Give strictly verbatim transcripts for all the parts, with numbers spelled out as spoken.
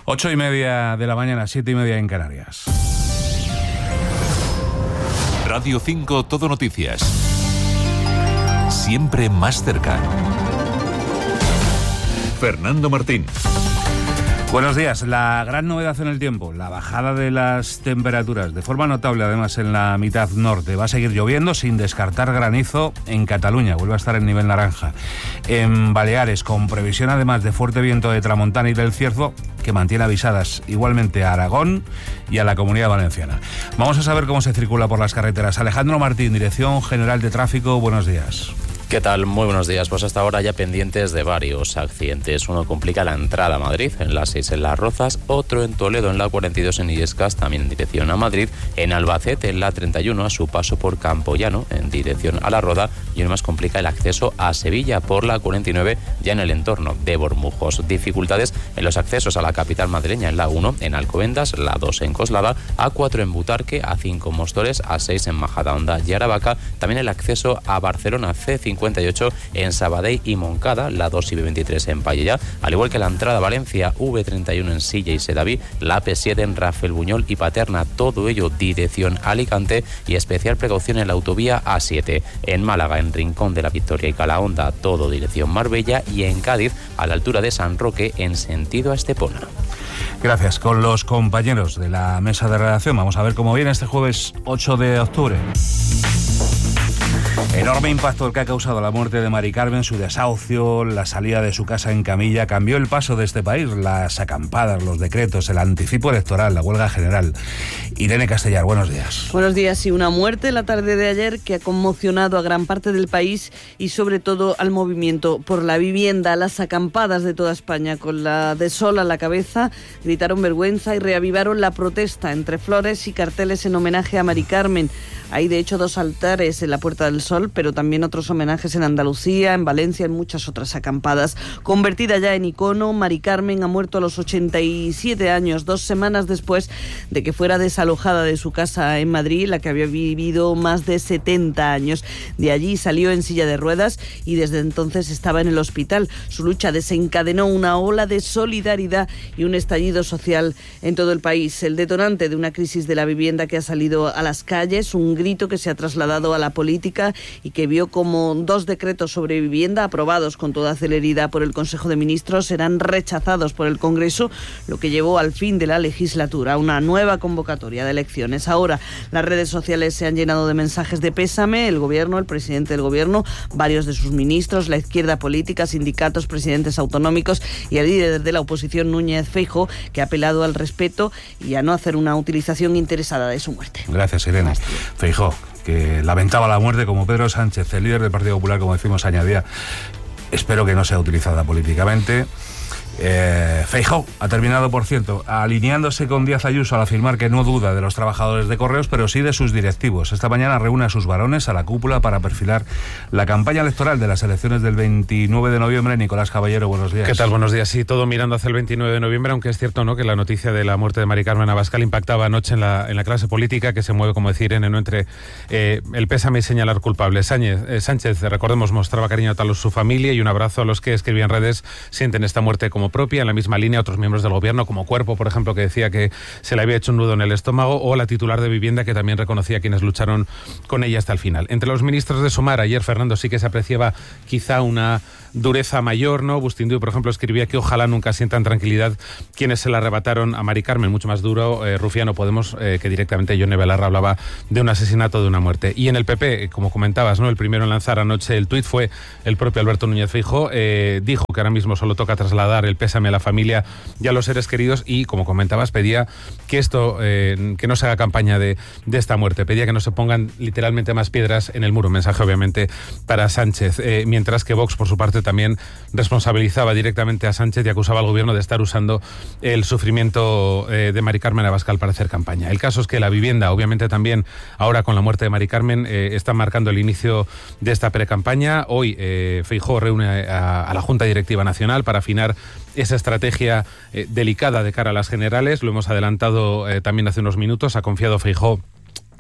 Ocho y media de la mañana, siete y media en Canarias. Radio cinco Todo Noticias. Siempre más cerca. Fernando Martín. Buenos días. La gran novedad en el tiempo, la bajada de las temperaturas, de forma notable además en la mitad norte. Va a seguir lloviendo sin descartar granizo en Cataluña, vuelve a estar en nivel naranja. En Baleares, con previsión además de fuerte viento de tramontana y del Cierzo, que mantiene avisadas igualmente a Aragón y a la Comunidad Valenciana. Vamos a saber cómo se circula por las carreteras. Alejandro Martín, Dirección General de Tráfico, buenos días. ¿Qué tal? Muy buenos días. Pues hasta ahora ya pendientes de varios accidentes. Uno complica la entrada a Madrid, en la seis en Las Rozas, otro en Toledo, en la cuarenta y dos en Illescas, también en dirección a Madrid, en Albacete, en la treinta y uno, a su paso por Campoyano, en dirección a La Roda, y uno más complica el acceso a Sevilla por la cuarenta y nueve, ya en el entorno de Bormujos. Dificultades en los accesos a la capital madrileña, en la uno, en Alcobendas, la dos en Coslada, a cuatro en Butarque, a cinco en Móstoles, a seis en Majadahonda y Aravaca, también el acceso a Barcelona, C cincuenta y ocho en Sabadell y Moncada, la dos y B veintitrés en Pallejà, al igual que la entrada a Valencia, V treinta y uno en Silla y Sedaví, la P siete en Rafael Buñol y Paterna, todo ello dirección Alicante, y especial precaución en la autovía A siete, en Málaga, en Rincón de la Victoria y Calahonda, todo dirección Marbella, y en Cádiz, a la altura de San Roque, en sentido a Estepona. Gracias. Con los compañeros de la mesa de redacción vamos a ver cómo viene este jueves ocho de octubre. Enorme impacto el que ha causado la muerte de Mari Carmen, su desahucio, la salida de su casa en camilla, cambió el paso de este país, las acampadas, los decretos, el anticipo electoral, la huelga general. Irene Castellar, buenos días. Buenos días. Y una muerte la tarde de ayer que ha conmocionado a gran parte del país y sobre todo al movimiento por la vivienda. Las acampadas de toda España, con la de sol a la cabeza, gritaron vergüenza y reavivaron la protesta entre flores y carteles en homenaje a Mari Carmen. Hay de hecho dos altares en la Puerta del Sol, pero también otros homenajes en Andalucía, en Valencia, en muchas otras acampadas. Convertida ya en icono, Mari Carmen ha muerto a los ochenta y siete años, dos semanas después de que fuera desalojada de su casa en Madrid, la que había vivido más de setenta años. De allí salió en silla de ruedas y desde entonces estaba en el hospital. Su lucha desencadenó una ola de solidaridad y un estallido social en todo el país. El detonante de una crisis de la vivienda que ha salido a las calles, un grito que se ha trasladado a la política y que vio como dos decretos sobre vivienda aprobados con toda celeridad por el Consejo de Ministros serán rechazados por el Congreso, lo que llevó al fin de la legislatura, una nueva convocatoria de elecciones. Ahora las redes sociales se han llenado de mensajes de pésame, el Gobierno, el presidente del Gobierno, varios de sus ministros, la izquierda política, sindicatos, presidentes autonómicos y el líder de la oposición, Núñez Feijóo, que ha apelado al respeto y a no hacer una utilización interesada de su muerte. Gracias, Irene. Feijóo, que lamentaba la muerte, como Pedro Sánchez, el líder del Partido Popular, como decimos, añadía, espero que no sea utilizada políticamente. Eh, Feijóo ha terminado, por cierto, alineándose con Díaz Ayuso al afirmar que no duda de los trabajadores de Correos, pero sí de sus directivos. Esta mañana reúne a sus varones a la cúpula para perfilar la campaña electoral de las elecciones del veintinueve de noviembre. Nicolás Caballero, buenos días. ¿Qué tal? Buenos días. Sí, todo mirando hacia el veintinueve de noviembre, aunque es cierto, ¿no?, que la noticia de la muerte de Mari Carmen Abascal impactaba anoche en la, en la clase política, que se mueve, como decir, en, entre eh, el pésame y señalar culpables. Sánchez, eh, Sánchez, recordemos, mostraba cariño a su familia y un abrazo a los que, escribían redes, sienten esta muerte como propia. En la misma línea, otros miembros del Gobierno, como Cuerpo, por ejemplo, que decía que se le había hecho un nudo en el estómago, o la titular de Vivienda, que también reconocía a quienes lucharon con ella hasta el final. Entre los ministros de Sumar, ayer, Fernando, sí que se apreciaba quizá una dureza mayor, ¿no? Bustinduy, por ejemplo, escribía que ojalá nunca sientan tranquilidad quienes se la arrebataron a Mari Carmen. Mucho más duro, eh, Rufiano Podemos, eh, que directamente Yone Belarra hablaba de un asesinato, de una muerte. Y en el P P, como comentabas, ¿no?, el primero en lanzar anoche el tuit fue el propio Alberto Núñez Feijóo. Eh, dijo que ahora mismo solo toca trasladar el pésame a la familia y a los seres queridos, y, como comentabas, pedía que esto, eh, que no se haga campaña de, de esta muerte. Pedía que no se pongan literalmente más piedras en el muro. Mensaje, obviamente, para Sánchez. Eh, mientras que Vox, por su parte, también responsabilizaba directamente a Sánchez y acusaba al Gobierno de estar usando el sufrimiento eh, de Mari Carmen Abascal para hacer campaña. El caso es que la vivienda, obviamente también ahora con la muerte de Mari Carmen, eh, está marcando el inicio de esta precampaña. Hoy eh, Feijóo reúne a, a la Junta Directiva Nacional para afinar esa estrategia eh, delicada de cara a las generales. Lo hemos adelantado eh, también hace unos minutos. Ha confiado Feijóo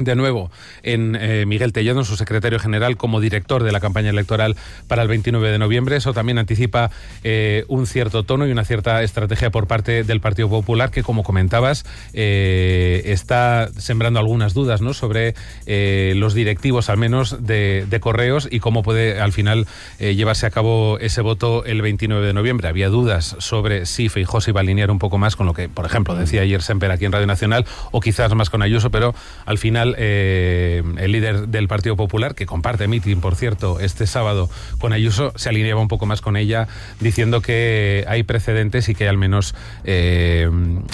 de nuevo en eh, Miguel Tellado, en su secretario general, como director de la campaña electoral para el veintinueve de noviembre. Eso también anticipa eh, un cierto tono y una cierta estrategia por parte del Partido Popular, que, como comentabas, eh, está sembrando algunas dudas, ¿no?, sobre eh, los directivos, al menos, de, de Correos, y cómo puede al final eh, llevarse a cabo ese voto el veintinueve de noviembre. Había dudas sobre si Feijóo se iba a alinear un poco más con lo que, por ejemplo, decía ayer Semper aquí en Radio Nacional, o quizás más con Ayuso, pero al final Eh, el líder del Partido Popular, que comparte mitin, por cierto, este sábado con Ayuso, se alineaba un poco más con ella, diciendo que hay precedentes y que hay al menos eh,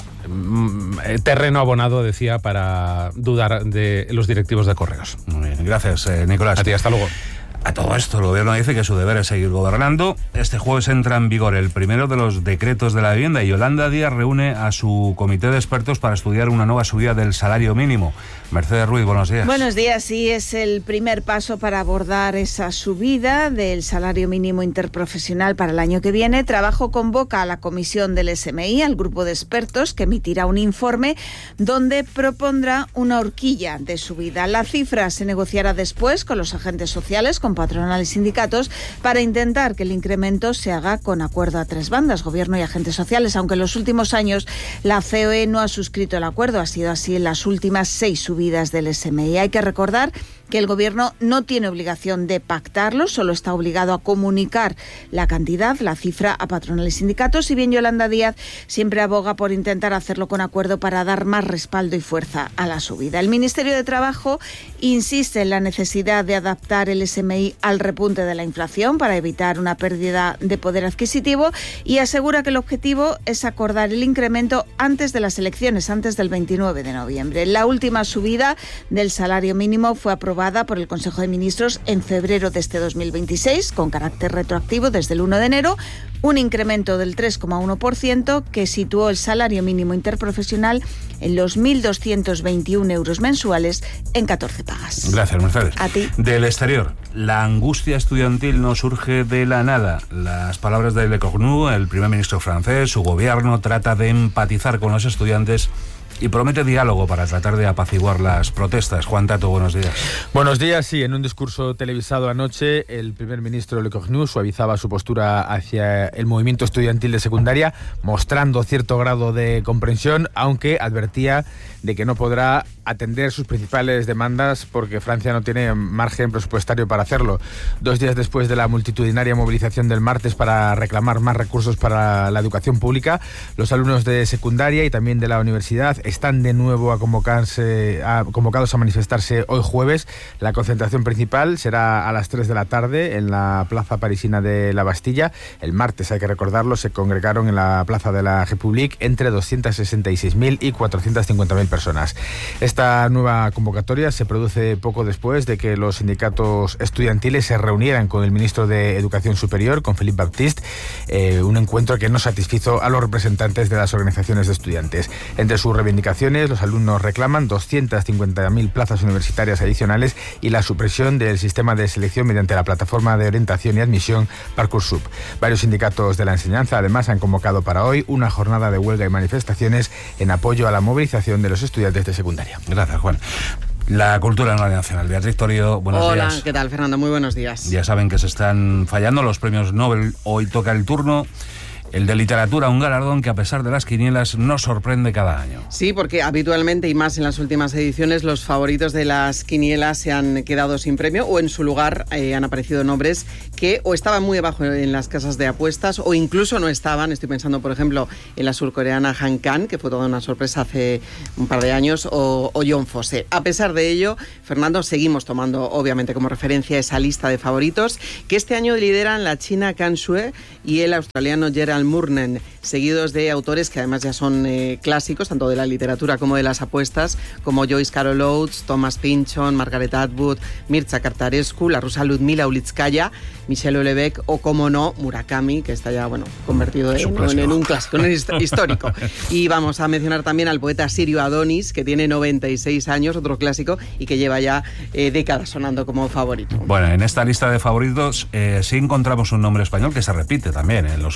terreno abonado, decía, para dudar de los directivos de Correos. Muy bien, gracias, eh, Nicolás. A ti, hasta luego. A todo esto, el gobierno dice que su deber es seguir gobernando. Este jueves entra en vigor el primero de los decretos de la vivienda y Yolanda Díaz reúne a su comité de expertos para estudiar una nueva subida del salario mínimo. Mercedes Ruiz, buenos días. Buenos días, sí, es el primer paso para abordar esa subida del salario mínimo interprofesional para el año que viene. Trabajo convoca a la comisión del S M I, al grupo de expertos, que emitirá un informe donde propondrá una horquilla de subida. La cifra se negociará después con los agentes sociales, con patronal y sindicatos, para intentar que el incremento se haga con acuerdo a tres bandas, gobierno y agentes sociales, aunque en los últimos años la C O E no ha suscrito el acuerdo. Ha sido así en las últimas seis subidas del S M I. Hay que recordar que el Gobierno no tiene obligación de pactarlo, solo está obligado a comunicar la cantidad, la cifra, a patronal y sindicatos, si bien Yolanda Díaz siempre aboga por intentar hacerlo con acuerdo para dar más respaldo y fuerza a la subida. El Ministerio de Trabajo insiste en la necesidad de adaptar el S M I al repunte de la inflación para evitar una pérdida de poder adquisitivo y asegura que el objetivo es acordar el incremento antes de las elecciones, antes del veintinueve de noviembre. La última subida del salario mínimo fue aprobada por el Consejo de Ministros en febrero de este dos mil veintiséis, con carácter retroactivo desde el uno de enero, un incremento del tres coma uno por ciento que situó el salario mínimo interprofesional en los mil doscientos veintiún euros mensuales en catorce pagas. Gracias, Mercedes. A ti. Del exterior, la angustia estudiantil no surge de la nada. Las palabras de Le Cornu, el primer ministro francés, su gobierno trata de empatizar con los estudiantes y promete diálogo para tratar de apaciguar las protestas. Juan Tato, buenos días. Buenos días, sí. En un discurso televisado anoche, el primer ministro Le Cornu suavizaba su postura hacia el movimiento estudiantil de secundaria, mostrando cierto grado de comprensión, aunque advertía de que no podrá atender sus principales demandas porque Francia no tiene margen presupuestario para hacerlo. Dos días después de la multitudinaria movilización del martes para reclamar más recursos para la educación pública, los alumnos de secundaria y también de la universidad están de nuevo a convocarse, a, convocados a manifestarse hoy jueves. La concentración principal será a las tres de la tarde en la plaza parisina de la Bastilla. El martes, hay que recordarlo, se congregaron en la plaza de la République entre doscientas sesenta y seis mil y cuatrocientas cincuenta mil personas. Esta nueva convocatoria se produce poco después de que los sindicatos estudiantiles se reunieran con el ministro de Educación Superior, con Philippe Baptiste, eh, un encuentro que no satisfizo a los representantes de las organizaciones de estudiantes. Entre sus reivindicaciones, los alumnos reclaman doscientas cincuenta mil plazas universitarias adicionales y la supresión del sistema de selección mediante la plataforma de orientación y admisión Parcoursup. Varios sindicatos de la enseñanza además han convocado para hoy una jornada de huelga y manifestaciones en apoyo a la movilización de los estudiantes de secundaria. Gracias, Juan. La cultura en Radio Nacional. Beatriz Torio, buenos Hola, días. Hola, ¿qué tal, Fernando? Muy buenos días. Ya saben que se están fallando los premios Nobel. Hoy toca el turno. El de literatura, un galardón que a pesar de las quinielas nos sorprende cada año. Sí, porque habitualmente y más en las últimas ediciones los favoritos de las quinielas se han quedado sin premio o en su lugar eh, han aparecido nombres que o estaban muy abajo en las casas de apuestas o incluso no estaban. Estoy pensando, por ejemplo, en la surcoreana Han Kang, que fue toda una sorpresa hace un par de años, o, o John Fosse. A pesar de ello, Fernando, seguimos tomando obviamente como referencia esa lista de favoritos que este año lideran la china Kan Xue y el australiano Gerald Murnen, seguidos de autores que además ya son eh, clásicos, tanto de la literatura como de las apuestas, como Joyce Carol Oates, Thomas Pynchon, Margaret Atwood, Mircea Cartarescu, la rusa Ludmila Ulitskaya, Michel Houellebecq o, como no, Murakami, que está ya, bueno, convertido en, en, en un clásico, en un histórico. Y vamos a mencionar también al poeta sirio Adonis, que tiene noventa y seis años, otro clásico, y que lleva ya eh, décadas sonando como favorito. Bueno, en esta lista de favoritos eh, sí encontramos un nombre español que se repite también en los últimos años.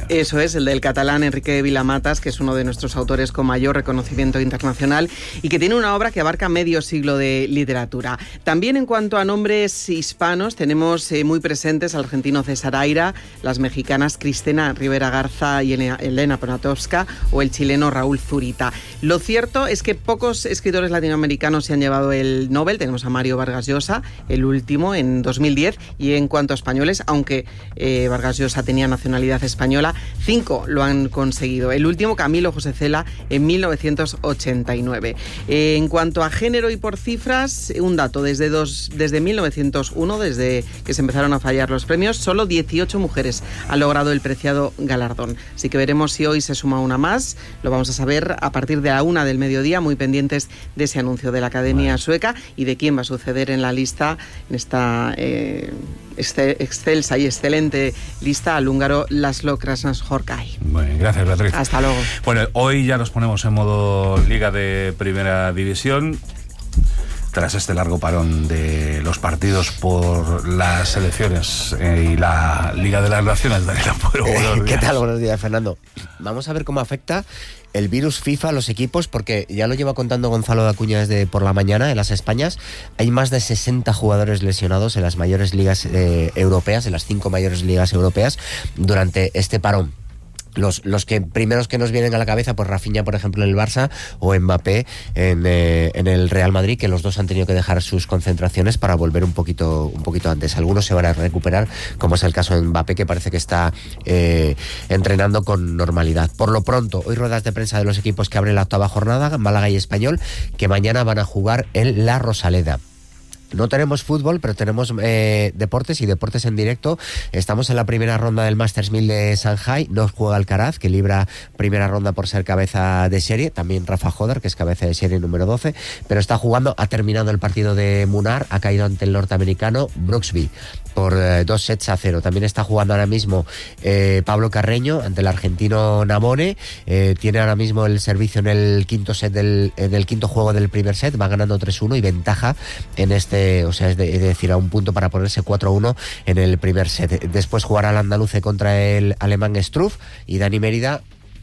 años. Eso es, el del catalán Enrique Vilamatas, que es uno de nuestros autores con mayor reconocimiento internacional y que tiene una obra que abarca medio siglo de literatura. También en cuanto a nombres hispanos, tenemos eh, muy presentes al argentino César Aira, las mexicanas Cristina Rivera Garza y Elena Poniatowska o el chileno Raúl Zurita. Lo cierto es que pocos escritores latinoamericanos se han llevado el Nobel. Tenemos a Mario Vargas Llosa, el último, en dos mil diez, y en cuanto a españoles, aunque eh, Vargas Llosa tenía nacionalidad española, cinco lo han conseguido. El último, Camilo José Cela, en mil novecientos ochenta y nueve. Eh, en cuanto a género y por cifras, un dato, desde, dos, desde mil novecientos uno, desde que se empezaron a fallar los premios, solo dieciocho mujeres han logrado el preciado galardón. Así que veremos si hoy se suma una más. Lo vamos a saber a partir de la una del mediodía, muy pendientes de ese anuncio de la Academia bueno. Sueca y de quién va a suceder en la lista, en esta eh, excelsa y excelente lista, al húngaro Laszlo Krasnahorkai. Bueno, gracias, Beatriz. Hasta luego. Bueno, hoy ya nos ponemos en modo Liga de Primera División. Tras este largo parón de los partidos por las elecciones eh, y la Liga de las Naciones, Daniela Puero, buenos días. ¿Qué tal? Buenos días, Fernando. Vamos a ver cómo afecta el virus FIFA a los equipos, porque ya lo lleva contando Gonzalo de Acuña desde por la mañana en las Españas. Hay más de sesenta jugadores lesionados en las mayores ligas eh, europeas, en las cinco mayores ligas europeas, durante este parón. Los, los que primeros que nos vienen a la cabeza, pues Rafinha, por ejemplo, en el Barça, o Mbappé en, eh, en el Real Madrid, que los dos han tenido que dejar sus concentraciones para volver un poquito, un poquito antes. Algunos se van a recuperar, como es el caso de Mbappé, que parece que está eh, entrenando con normalidad. Por lo pronto, hoy ruedas de prensa de los equipos que abren la octava jornada, Málaga y Español, que mañana van a jugar en La Rosaleda. No tenemos fútbol, pero tenemos eh, deportes y deportes en directo. Estamos en la primera ronda del Masters mil de Shanghai. No juega Alcaraz, que libra primera ronda por ser cabeza de serie. También Rafa Jodar, que es cabeza de serie número doce. Pero está jugando, ha terminado el partido de Munar, ha caído ante el norteamericano Brooksby por eh, dos sets a cero. También está jugando ahora mismo eh, Pablo Carreño ante el argentino Namone. Eh, tiene ahora mismo el servicio en el quinto set del, en el quinto juego del primer set. Va ganando tres uno y ventaja en este, o sea, es, de, es decir, a un punto para ponerse cuatro uno en el primer set. Después jugará el andaluce contra el alemán Struff y Dani Mérida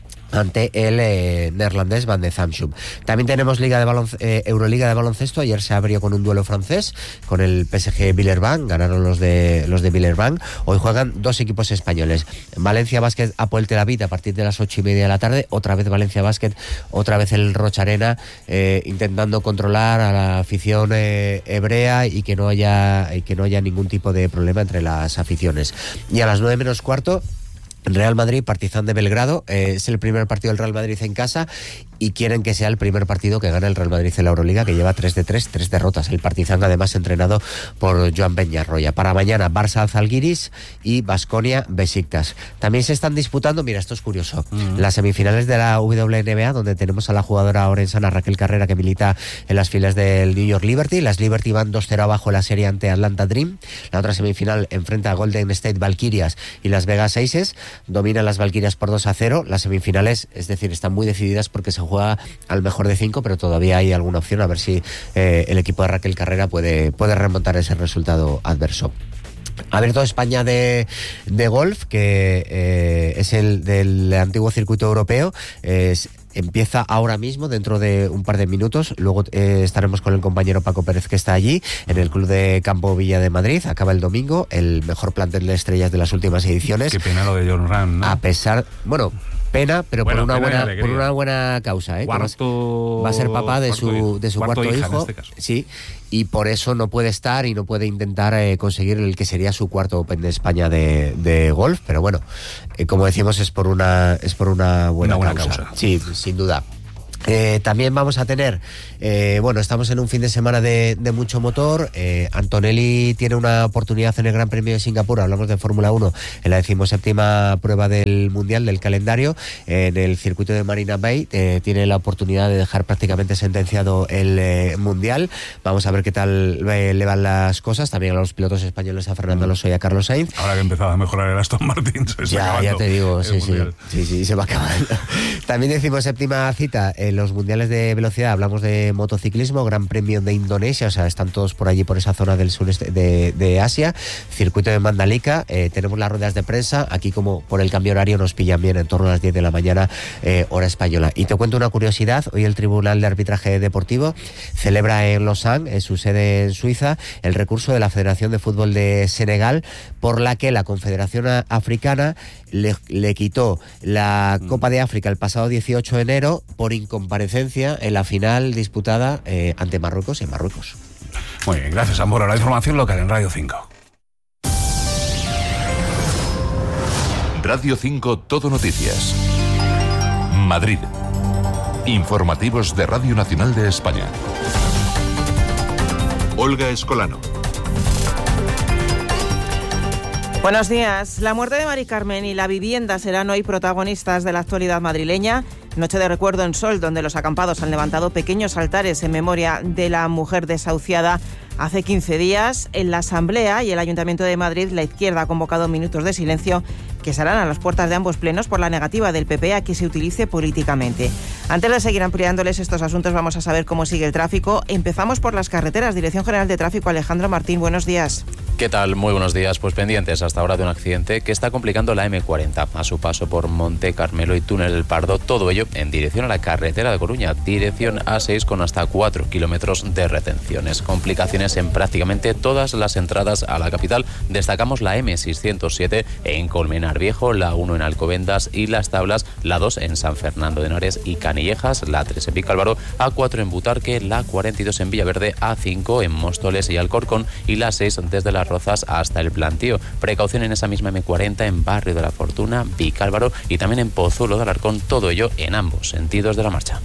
ante el eh, neerlandés Van de Zamschum. También tenemos Liga de balonc- eh, Euroliga de baloncesto. Ayer se abrió con un duelo francés con el P S G Villeurbanne, ganaron los de los de Villeurbanne. Hoy juegan dos equipos españoles. Valencia Basket Apoel Tel Aviv a partir de las ocho y media de la tarde. Otra vez Valencia Basket, otra vez el Rocha Arena, eh, intentando controlar a la afición eh, hebrea y que no haya y que no haya ningún tipo de problema entre las aficiones. Y a las nueve menos cuarto, Real Madrid, Partizan de Belgrado. Eh, es el primer partido del Real Madrid en casa y quieren que sea el primer partido que gane el Real Madrid en la Euroliga, que lleva tres de tres, tres derrotas. El Partizan, además, entrenado por Joan Peñarroya. Para mañana, Barça Zalgiris y Baskonia Besiktas. También se están disputando, mira, esto es curioso, mm. las semifinales de la W N B A, donde tenemos a la jugadora orensana Raquel Carrera, que milita en las filas del New York Liberty. Las Liberty van dos cero abajo en la serie ante Atlanta Dream. La otra semifinal enfrenta a Golden State Valkyrias y Las Vegas Aces. Dominan las Valkyrias por dos a cero. Las semifinales, es decir, están muy decididas porque se juega al mejor de cinco, pero todavía hay alguna opción a ver si eh, el equipo de Raquel Carrera puede, puede remontar ese resultado adverso. Abierto España de, de golf, que eh, es el del antiguo circuito europeo. Es Empieza ahora mismo, dentro de un par de minutos. Luego eh, estaremos con el compañero Paco Pérez, que está allí, en el Club de Campo Villa de Madrid. Acaba el domingo, el mejor plantel de estrellas de las últimas ediciones. Qué pena lo de John Ram, ¿no? A pesar, bueno... Pena, pero bueno, por una buena por una buena causa, ¿eh? Cuarto, va a ser papá de su de su cuarto, cuarto hijo, en este caso. Sí, y por eso no puede estar y no puede intentar eh, conseguir el que sería su cuarto Open de España de, de golf, pero bueno, eh, como decimos, es por una es por una buena, una buena causa. causa. Sí, sin duda. Eh, también vamos a tener, eh, bueno, estamos en un fin de semana de, de mucho motor. eh, Antonelli tiene una oportunidad en el Gran Premio de Singapur, hablamos de Fórmula uno, en la decimoséptima prueba del Mundial, del calendario, en el circuito de Marina Bay. eh, tiene la oportunidad de dejar prácticamente sentenciado el eh, Mundial. Vamos a ver qué tal eh, le van las cosas. También a los pilotos españoles, a Fernando Alonso y a Carlos Sainz. Ahora que empezaba a mejorar el Aston Martin, se está ya, ya te digo, sí, sí, mundial. sí, sí, se va a acabar. También decimos séptima cita eh, los mundiales de velocidad, hablamos de motociclismo, Gran Premio de Indonesia, o sea, están todos por allí, por esa zona del sureste de, de Asia, circuito de Mandalika, eh, tenemos las ruedas de prensa, aquí como por el cambio horario nos pillan bien en torno a las diez de la mañana, eh, hora española. Y te cuento una curiosidad, hoy el Tribunal de Arbitraje Deportivo celebra en Lausanne, en su sede en Suiza, el recurso de la Federación de Fútbol de Senegal, por la que la Confederación Africana le, le quitó la Copa de África el pasado dieciocho de enero por incomparecencia en la final disputada eh, ante Marruecos en Marruecos. Muy bien, gracias, Ambora. La información local en Radio cinco. Radio cinco Todo Noticias. Madrid. Informativos de Radio Nacional de España. Olga Escolano. Buenos días. La muerte de Mari Carmen y la vivienda serán hoy protagonistas de la actualidad madrileña. Noche de recuerdo en Sol, donde los acampados han levantado pequeños altares en memoria de la mujer desahuciada hace quince días. En la Asamblea y el Ayuntamiento de Madrid, la izquierda ha convocado minutos de silencio que serán a las puertas de ambos plenos por la negativa del P P a que se utilice políticamente. Antes de seguir ampliándoles estos asuntos, vamos a saber cómo sigue el tráfico. Empezamos por las carreteras. Dirección General de Tráfico, Alejandro Martín, buenos días. ¿Qué tal? Muy buenos días. Pues pendientes hasta ahora de un accidente que está complicando la eme cuarenta a su paso por Monte Carmelo y Túnel del Pardo. Todo ello en dirección a la carretera de Coruña, dirección A seis, con hasta cuatro kilómetros de retenciones. Complicaciones en prácticamente todas las entradas a la capital. Destacamos la eme seiscientos siete en Colmenar Viejo, la uno en Alcobendas y Las Tablas, la dos en San Fernando de Henares y Canillejas, la tres en Vicálvaro, A cuatro en Butarque, la cuarenta y dos en Villaverde, A cinco en Móstoles y Alcorcón y la seis desde Las Rozas hasta el Plantío. Precaución en esa misma eme cuarenta en Barrio de la Fortuna, Vicálvaro y también en Pozuelo de Alarcón, todo ello en ambos sentidos de la marcha.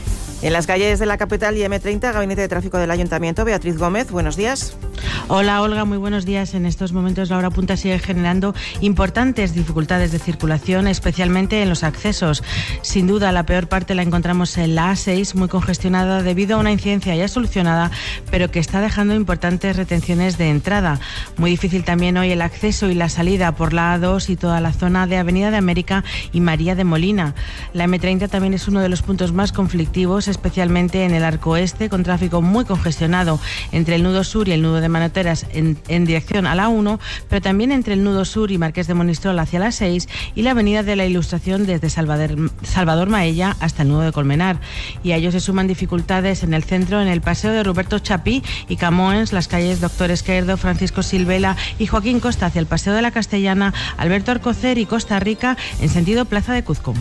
En las calles de la capital y eme treinta, Gabinete de Tráfico del Ayuntamiento, Beatriz Gómez, buenos días. Hola Olga, muy buenos días. En estos momentos la hora punta sigue generando importantes dificultades de circulación, especialmente en los accesos. Sin duda la peor parte la encontramos en la A seis, muy congestionada debido a una incidencia ya solucionada, pero que está dejando importantes retenciones de entrada. Muy difícil también hoy el acceso y la salida por la A dos y toda la zona de Avenida de América y María de Molina. La eme treinta también es uno de los puntos más conflictivos, especialmente en el arco oeste, con tráfico muy congestionado entre el nudo sur y el nudo de Manoteras en, en dirección a la uno, pero también entre el nudo sur y Marqués de Monistrol hacia la seis y la avenida de la Ilustración desde Salvador, Salvador Maella hasta el nudo de Colmenar. Y a ello se suman dificultades en el centro, en el paseo de Roberto Chapí y Camoens, las calles Doctor Esquerdo, Francisco Silvela y Joaquín Costa hacia el paseo de la Castellana, Alberto Alcocer y Costa Rica en sentido Plaza de Cuzco.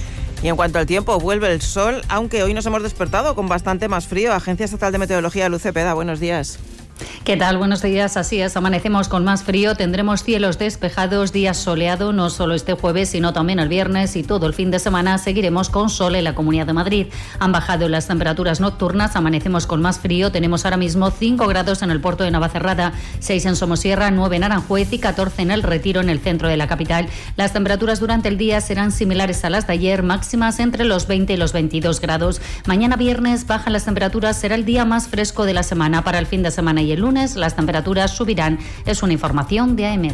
Y en cuanto al tiempo, vuelve el sol, aunque hoy nos hemos despertado con bastante más frío. Agencia Estatal de Meteorología, Luz Cepeda, buenos días. ¿Qué tal? Buenos días. Así es, amanecemos con más frío, tendremos cielos despejados, días soleado, no solo este jueves, sino también el viernes y todo el fin de semana seguiremos con sol en la Comunidad de Madrid. Han bajado las temperaturas nocturnas, amanecemos con más frío, tenemos ahora mismo cinco grados en el puerto de Navacerrada, seis en Somosierra, nueve en Aranjuez y catorce en El Retiro, en el centro de la capital. Las temperaturas durante el día serán similares a las de ayer, máximas entre los veinte y los veintidós grados. Mañana viernes bajan las temperaturas, será el día más fresco de la semana. Para el fin de semana y el lunes las temperaturas subirán. Es una información de AEMET.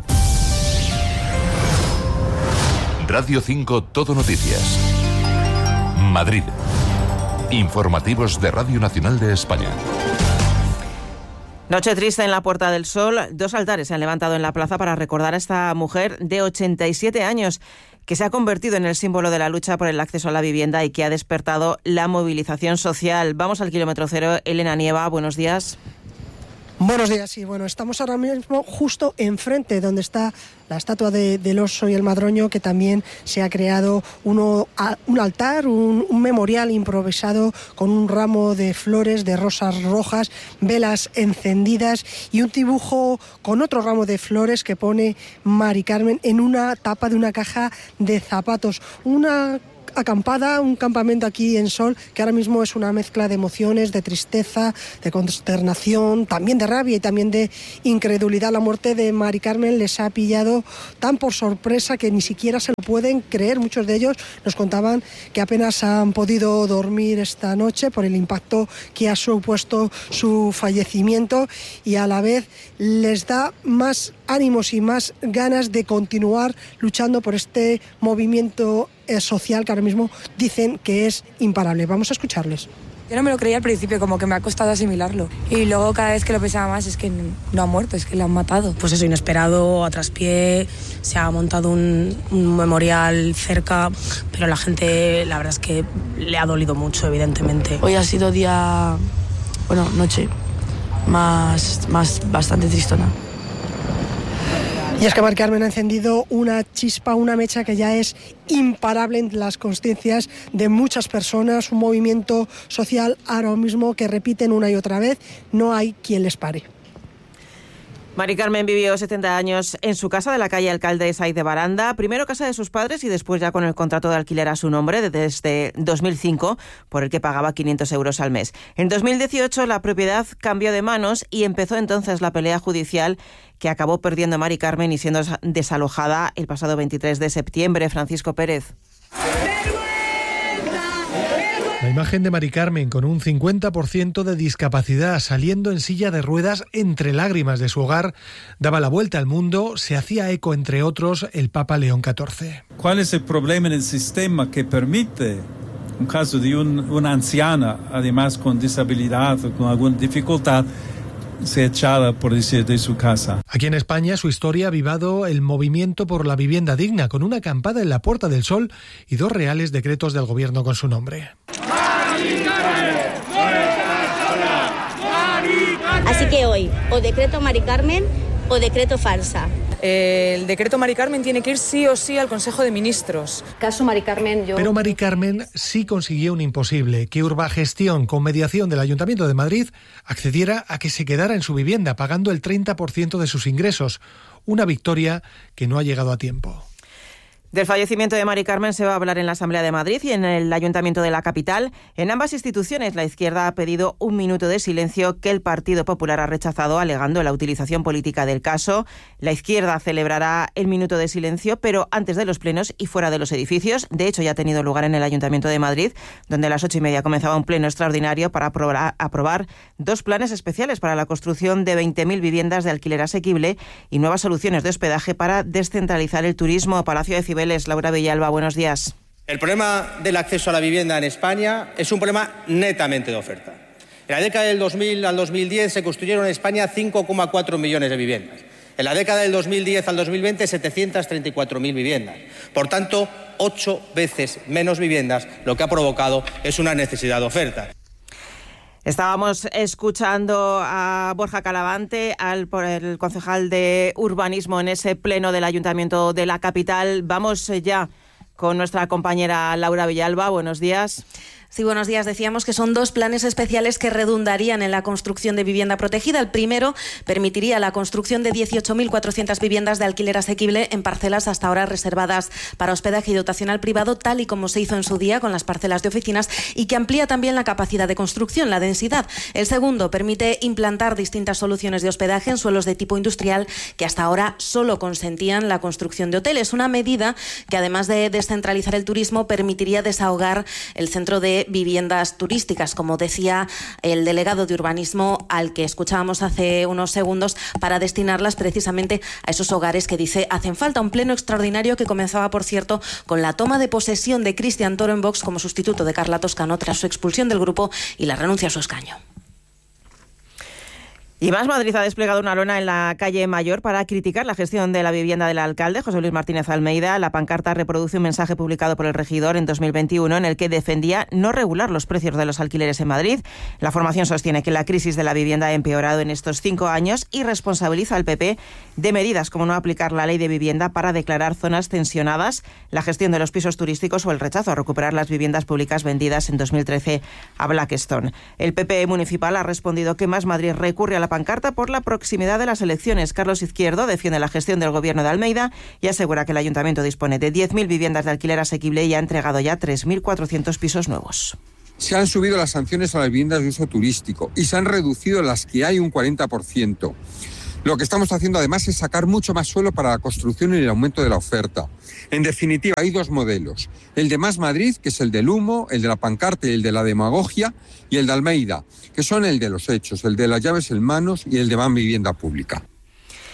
Radio cinco Todo Noticias. Madrid. Informativos de Radio Nacional de España. Noche triste en la Puerta del Sol. Dos altares se han levantado en la plaza para recordar a esta mujer de ochenta y siete años que se ha convertido en el símbolo de la lucha por el acceso a la vivienda y que ha despertado la movilización social. Vamos al kilómetro cero. Elena Nieva, buenos días. Buenos días, sí, bueno, estamos ahora mismo justo enfrente donde está la estatua de, del oso y el madroño, que también se ha creado uno, a, un altar, un, un memorial improvisado con un ramo de flores, de rosas rojas, velas encendidas y un dibujo con otro ramo de flores que pone Mari Carmen en una tapa de una caja de zapatos. Una acampada, un campamento aquí en Sol, que ahora mismo es una mezcla de emociones, de tristeza, de consternación, también de rabia y también de incredulidad. La muerte de Mari Carmen les ha pillado tan por sorpresa que ni siquiera se lo pueden creer. Muchos de ellos nos contaban que apenas han podido dormir esta noche por el impacto que ha supuesto su fallecimiento, y a la vez les da más ánimos y más ganas de continuar luchando por este movimiento eh, social que ahora mismo dicen que es imparable. Vamos a escucharles. Yo no me lo creía al principio, como que me ha costado asimilarlo. Y luego cada vez que lo pensaba más es que no ha muerto, es que lo han matado. Pues eso, inesperado, a traspié, se ha montado un, un memorial cerca, pero la gente, la verdad es que le ha dolido mucho, evidentemente. Hoy ha sido día, bueno, noche, más, más bastante tristona. Y es que Mari Carmen ha encendido una chispa, una mecha que ya es imparable en las conciencias de muchas personas, un movimiento social ahora mismo que repiten una y otra vez, no hay quien les pare. Mari Carmen vivió setenta años en su casa de la calle Alcalde Saiz de Baranda, primero casa de sus padres y después ya con el contrato de alquiler a su nombre desde dos mil cinco, por el que pagaba quinientos euros al mes. En dos mil dieciocho la propiedad cambió de manos y empezó entonces la pelea judicial que acabó perdiendo Mari Carmen y siendo desalojada el pasado veintitrés de septiembre. Francisco Pérez. La imagen de Mari Carmen con un cincuenta por ciento de discapacidad saliendo en silla de ruedas entre lágrimas de su hogar daba la vuelta al mundo, se hacía eco entre otros el Papa León catorce. ¿Cuál es el problema en el sistema que permite un caso de un, una anciana, además con disabilidad o con alguna dificultad, se echada, por decir, de su casa? Aquí en España su historia ha avivado el movimiento por la vivienda digna, con una acampada en la Puerta del Sol y dos reales decretos del gobierno con su nombre. Así que hoy, o decreto Mari Carmen o decreto farsa. El decreto Mari Carmen tiene que ir sí o sí al Consejo de Ministros. Caso Mari Carmen, yo... Pero Mari Carmen sí consiguió un imposible, que Urbagestión, con mediación del Ayuntamiento de Madrid, accediera a que se quedara en su vivienda, pagando el treinta por ciento de sus ingresos. Una victoria que no ha llegado a tiempo. Del fallecimiento de Mari Carmen se va a hablar en la Asamblea de Madrid y en el Ayuntamiento de la capital. En ambas instituciones, la izquierda ha pedido un minuto de silencio que el Partido Popular ha rechazado, alegando la utilización política del caso. La izquierda celebrará el minuto de silencio, pero antes de los plenos y fuera de los edificios. De hecho, ya ha tenido lugar en el Ayuntamiento de Madrid, donde a las ocho y media comenzaba un pleno extraordinario para aprobar, aprobar dos planes especiales para la construcción de veinte mil viviendas de alquiler asequible y nuevas soluciones de hospedaje para descentralizar el turismo. Palacio de Cibeles. Laura Villalba, buenos días. El problema del acceso a la vivienda en España es un problema netamente de oferta. En la década del dos mil al dos mil diez se construyeron en España cinco coma cuatro millones de viviendas. En la década del dos mil diez al dos mil veinte, setecientas treinta y cuatro mil viviendas. Por tanto, ocho veces menos viviendas, lo que ha provocado es una necesidad de oferta. Estábamos escuchando a Borja Calavante, al por el concejal de urbanismo en ese pleno del Ayuntamiento de la capital. Vamos ya con nuestra compañera Laura Villalba. Buenos días. Sí, buenos días. Decíamos que son dos planes especiales que redundarían en la construcción de vivienda protegida. El primero permitiría la construcción de dieciocho mil cuatrocientas viviendas de alquiler asequible en parcelas hasta ahora reservadas para hospedaje y dotación al privado, tal y como se hizo en su día con las parcelas de oficinas, y que amplía también la capacidad de construcción, la densidad. El segundo permite implantar distintas soluciones de hospedaje en suelos de tipo industrial que hasta ahora solo consentían la construcción de hoteles. Una medida que, además de descentralizar el turismo, permitiría desahogar el centro de viviendas turísticas, como decía el delegado de urbanismo al que escuchábamos hace unos segundos, para destinarlas precisamente a esos hogares que dice hacen falta. Un pleno extraordinario que comenzaba, por cierto, con la toma de posesión de Cristian Toro en Vox como sustituto de Carla Toscano tras su expulsión del grupo y la renuncia a su escaño. Y Más Madrid ha desplegado una lona en la calle Mayor para criticar la gestión de la vivienda del alcalde, José Luis Martínez Almeida. La pancarta reproduce un mensaje publicado por el regidor en dos mil veintiuno en el que defendía no regular los precios de los alquileres en Madrid. La formación sostiene que la crisis de la vivienda ha empeorado en estos cinco años y responsabiliza al P P de medidas como no aplicar la ley de vivienda para declarar zonas tensionadas, la gestión de los pisos turísticos o el rechazo a recuperar las viviendas públicas vendidas en dos mil trece a Blackstone. El P P municipal ha respondido que Más Madrid recurre a la pancarta por la proximidad de las elecciones. Carlos Izquierdo defiende la gestión del gobierno de Almeida y asegura que el ayuntamiento dispone de diez mil viviendas de alquiler asequible y ha entregado ya tres mil cuatrocientos pisos nuevos. Se han subido las sanciones a las viviendas de uso turístico y se han reducido las que hay un cuarenta por ciento. Lo que estamos haciendo además es sacar mucho más suelo para la construcción y el aumento de la oferta. En definitiva, hay dos modelos. El de Más Madrid, que es el del humo, el de la pancarta y el de la demagogia, y el de Almeida, que son el de los hechos, el de las llaves en manos y el de más vivienda pública.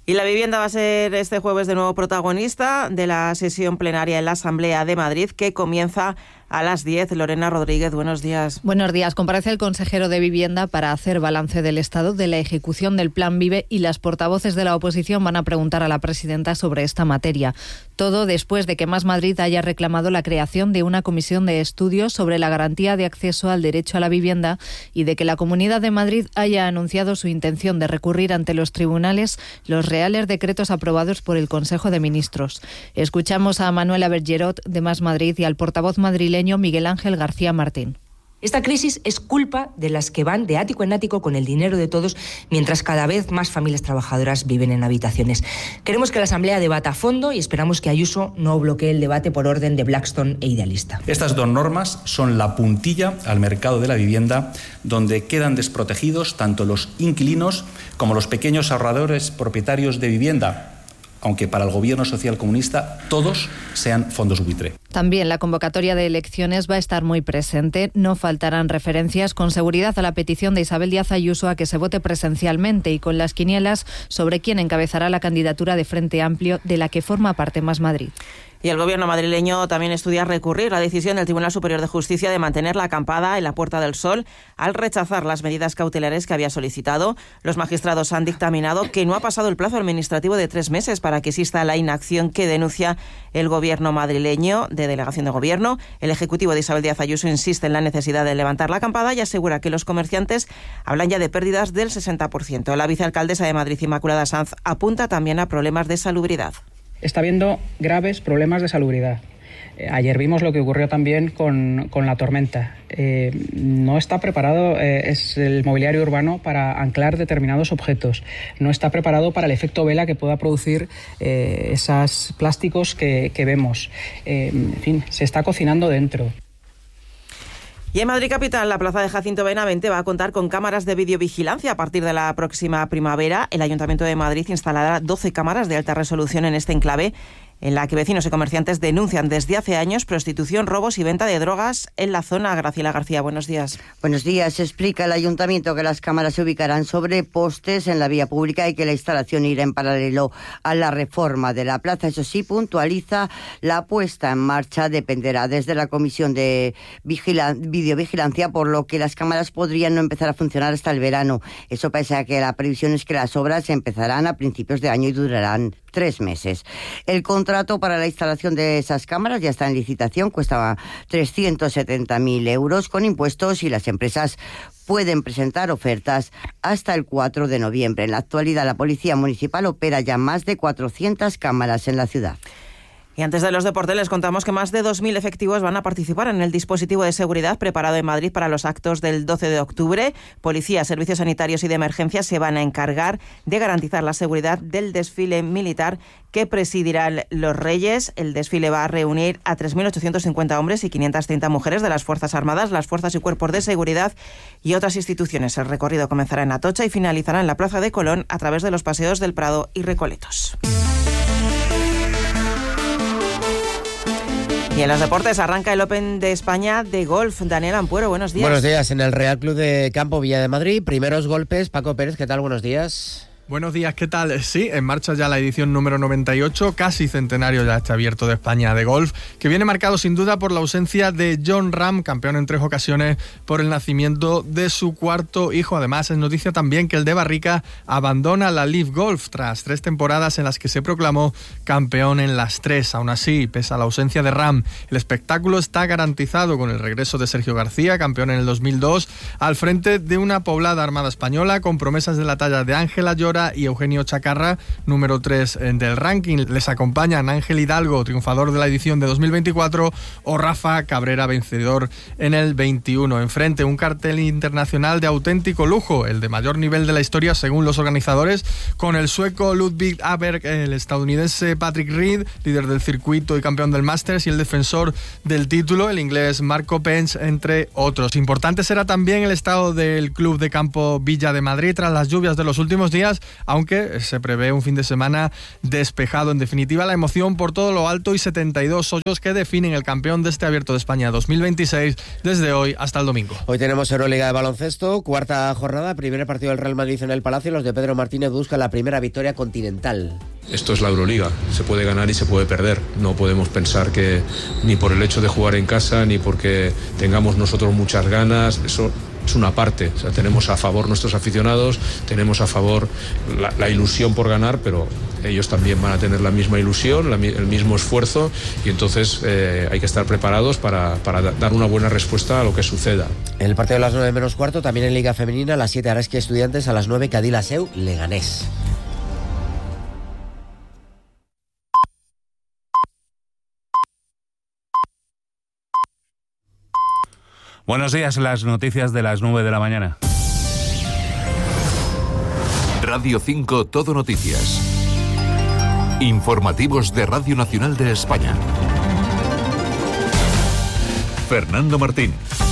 Y la vivienda va a ser este jueves de nuevo protagonista de la sesión plenaria en la Asamblea de Madrid, que comienza a las diez. Lorena Rodríguez, buenos días. Buenos días. Comparece el consejero de Vivienda para hacer balance del estado de la ejecución del Plan Vive y las portavoces de la oposición van a preguntar a la presidenta sobre esta materia. Todo después de que Más Madrid haya reclamado la creación de una comisión de estudios sobre la garantía de acceso al derecho a la vivienda y de que la Comunidad de Madrid haya anunciado su intención de recurrir ante los tribunales los reales decretos aprobados por el Consejo de Ministros. Escuchamos a Manuela Bergerot de Más Madrid y al portavoz madrileño Miguel Ángel García Martín. Esta crisis es culpa de las que van de ático en ático con el dinero de todos, mientras cada vez más familias trabajadoras viven en habitaciones. Queremos que la Asamblea debata a fondo y esperamos que Ayuso no bloquee el debate por orden de Blackstone e Idealista. Estas dos normas son la puntilla al mercado de la vivienda, donde quedan desprotegidos tanto los inquilinos como los pequeños ahorradores propietarios de vivienda, aunque para el gobierno social comunista todos sean fondos buitre. También la convocatoria de elecciones va a estar muy presente. No faltarán referencias con seguridad a la petición de Isabel Díaz Ayuso a que se vote presencialmente y con las quinielas sobre quién encabezará la candidatura de Frente Amplio de la que forma parte Más Madrid. Y el gobierno madrileño también estudia recurrir la decisión del Tribunal Superior de Justicia de mantener la acampada en la Puerta del Sol al rechazar las medidas cautelares que había solicitado. Los magistrados han dictaminado que no ha pasado el plazo administrativo de tres meses para que exista la inacción que denuncia el gobierno madrileño de delegación de gobierno. El ejecutivo de Isabel Díaz Ayuso insiste en la necesidad de levantar la acampada y asegura que los comerciantes hablan ya de pérdidas del sesenta por ciento. La vicealcaldesa de Madrid, Inmaculada Sanz, apunta también a problemas de salubridad. Está habiendo graves problemas de salubridad. Eh, ayer vimos lo que ocurrió también con, con la tormenta. Eh, no está preparado eh, es el mobiliario urbano para anclar determinados objetos. No está preparado para el efecto vela que pueda producir eh, esos plásticos que, que vemos. Eh, en fin, se está cocinando dentro. Y en Madrid capital, la plaza de Jacinto Benavente va a contar con cámaras de videovigilancia a partir de la próxima primavera. El Ayuntamiento de Madrid instalará doce cámaras de alta resolución en este enclave, en la que vecinos y comerciantes denuncian desde hace años prostitución, robos y venta de drogas en la zona. Graciela García, buenos días. Buenos días. Explica el Ayuntamiento que las cámaras se ubicarán sobre postes en la vía pública y que la instalación irá en paralelo a la reforma de la plaza. Eso sí, puntualiza, la puesta en marcha dependerá desde la Comisión de Vigilan- Videovigilancia, por lo que las cámaras podrían no empezar a funcionar hasta el verano. Eso pese a que la previsión es que las obras empezarán a principios de año y durarán tres meses. El contrato para la instalación de esas cámaras ya está en licitación, cuesta trescientos setenta mil euros con impuestos y las empresas pueden presentar ofertas hasta el cuatro de noviembre. En la actualidad, la Policía Municipal opera ya más de cuatrocientas cámaras en la ciudad. Y antes de los deportes les contamos que más de dos mil efectivos van a participar en el dispositivo de seguridad preparado en Madrid para los actos del doce de octubre. Policía, servicios sanitarios y de emergencia se van a encargar de garantizar la seguridad del desfile militar que presidirán los Reyes. El desfile va a reunir a tres mil ochocientos cincuenta hombres y quinientas treinta mujeres de las Fuerzas Armadas, las Fuerzas y Cuerpos de Seguridad y otras instituciones. El recorrido comenzará en Atocha y finalizará en la Plaza de Colón a través de los paseos del Prado y Recoletos. Y en los deportes arranca el Open de España de golf. Daniel Ampuero, buenos días. Buenos días. En el Real Club de Campo Villa de Madrid, primeros golpes. Paco Pérez, ¿qué tal? Buenos días. Buenos días, ¿qué tal? Sí, en marcha ya la edición número noventa y ocho, casi centenario ya este abierto de España de golf, que viene marcado sin duda por la ausencia de Jon Rahm, campeón en tres ocasiones por el nacimiento de su cuarto hijo. Además, es noticia también que el de Barrica abandona la Live Golf tras tres temporadas en las que se proclamó campeón en las tres. Aún así, pese a la ausencia de Rahm, el espectáculo está garantizado con el regreso de Sergio García, campeón en el dos mil dos, al frente de una poblada armada española con promesas de la talla de Ángela Llora y Eugenio Chacarra, número tres del ranking. Les acompañan Ángel Hidalgo, triunfador de la edición de dos mil veinticuatro, o Rafa Cabrera, vencedor en el veintiuno. Enfrente, un cartel internacional de auténtico lujo, el de mayor nivel de la historia según los organizadores, con el sueco Ludwig Aberg, el estadounidense Patrick Reed, líder del circuito y campeón del Masters, y el defensor del título, el inglés Marco Pence, entre otros. Importante será también el estado del Club de Campo Villa de Madrid tras las lluvias de los últimos días, aunque se prevé un fin de semana despejado. En definitiva, la emoción por todo lo alto y setenta y dos hoyos que definen el campeón de este Abierto de España dos mil veintiséis desde hoy hasta el domingo. Hoy tenemos Euroliga de baloncesto, cuarta jornada, primer partido del Real Madrid en el Palacio. Los de Pedro Martínez buscan la primera victoria continental. Esto es la Euroliga, se puede ganar y se puede perder. No podemos pensar que ni por el hecho de jugar en casa, ni porque tengamos nosotros muchas ganas, eso es una parte. O sea, tenemos a favor nuestros aficionados, tenemos a favor la, la ilusión por ganar, pero ellos también van a tener la misma ilusión, la, el mismo esfuerzo, y entonces eh, hay que estar preparados para, para dar una buena respuesta a lo que suceda. El partido de las nueve menos cuarto, también en Liga Femenina, a las siete Araski Estudiantes, a las nueve Cadila Seu Leganés. Buenos días, las noticias de las nueve de la mañana. Radio cinco Todo Noticias. Informativos de Radio Nacional de España. Fernando Martín.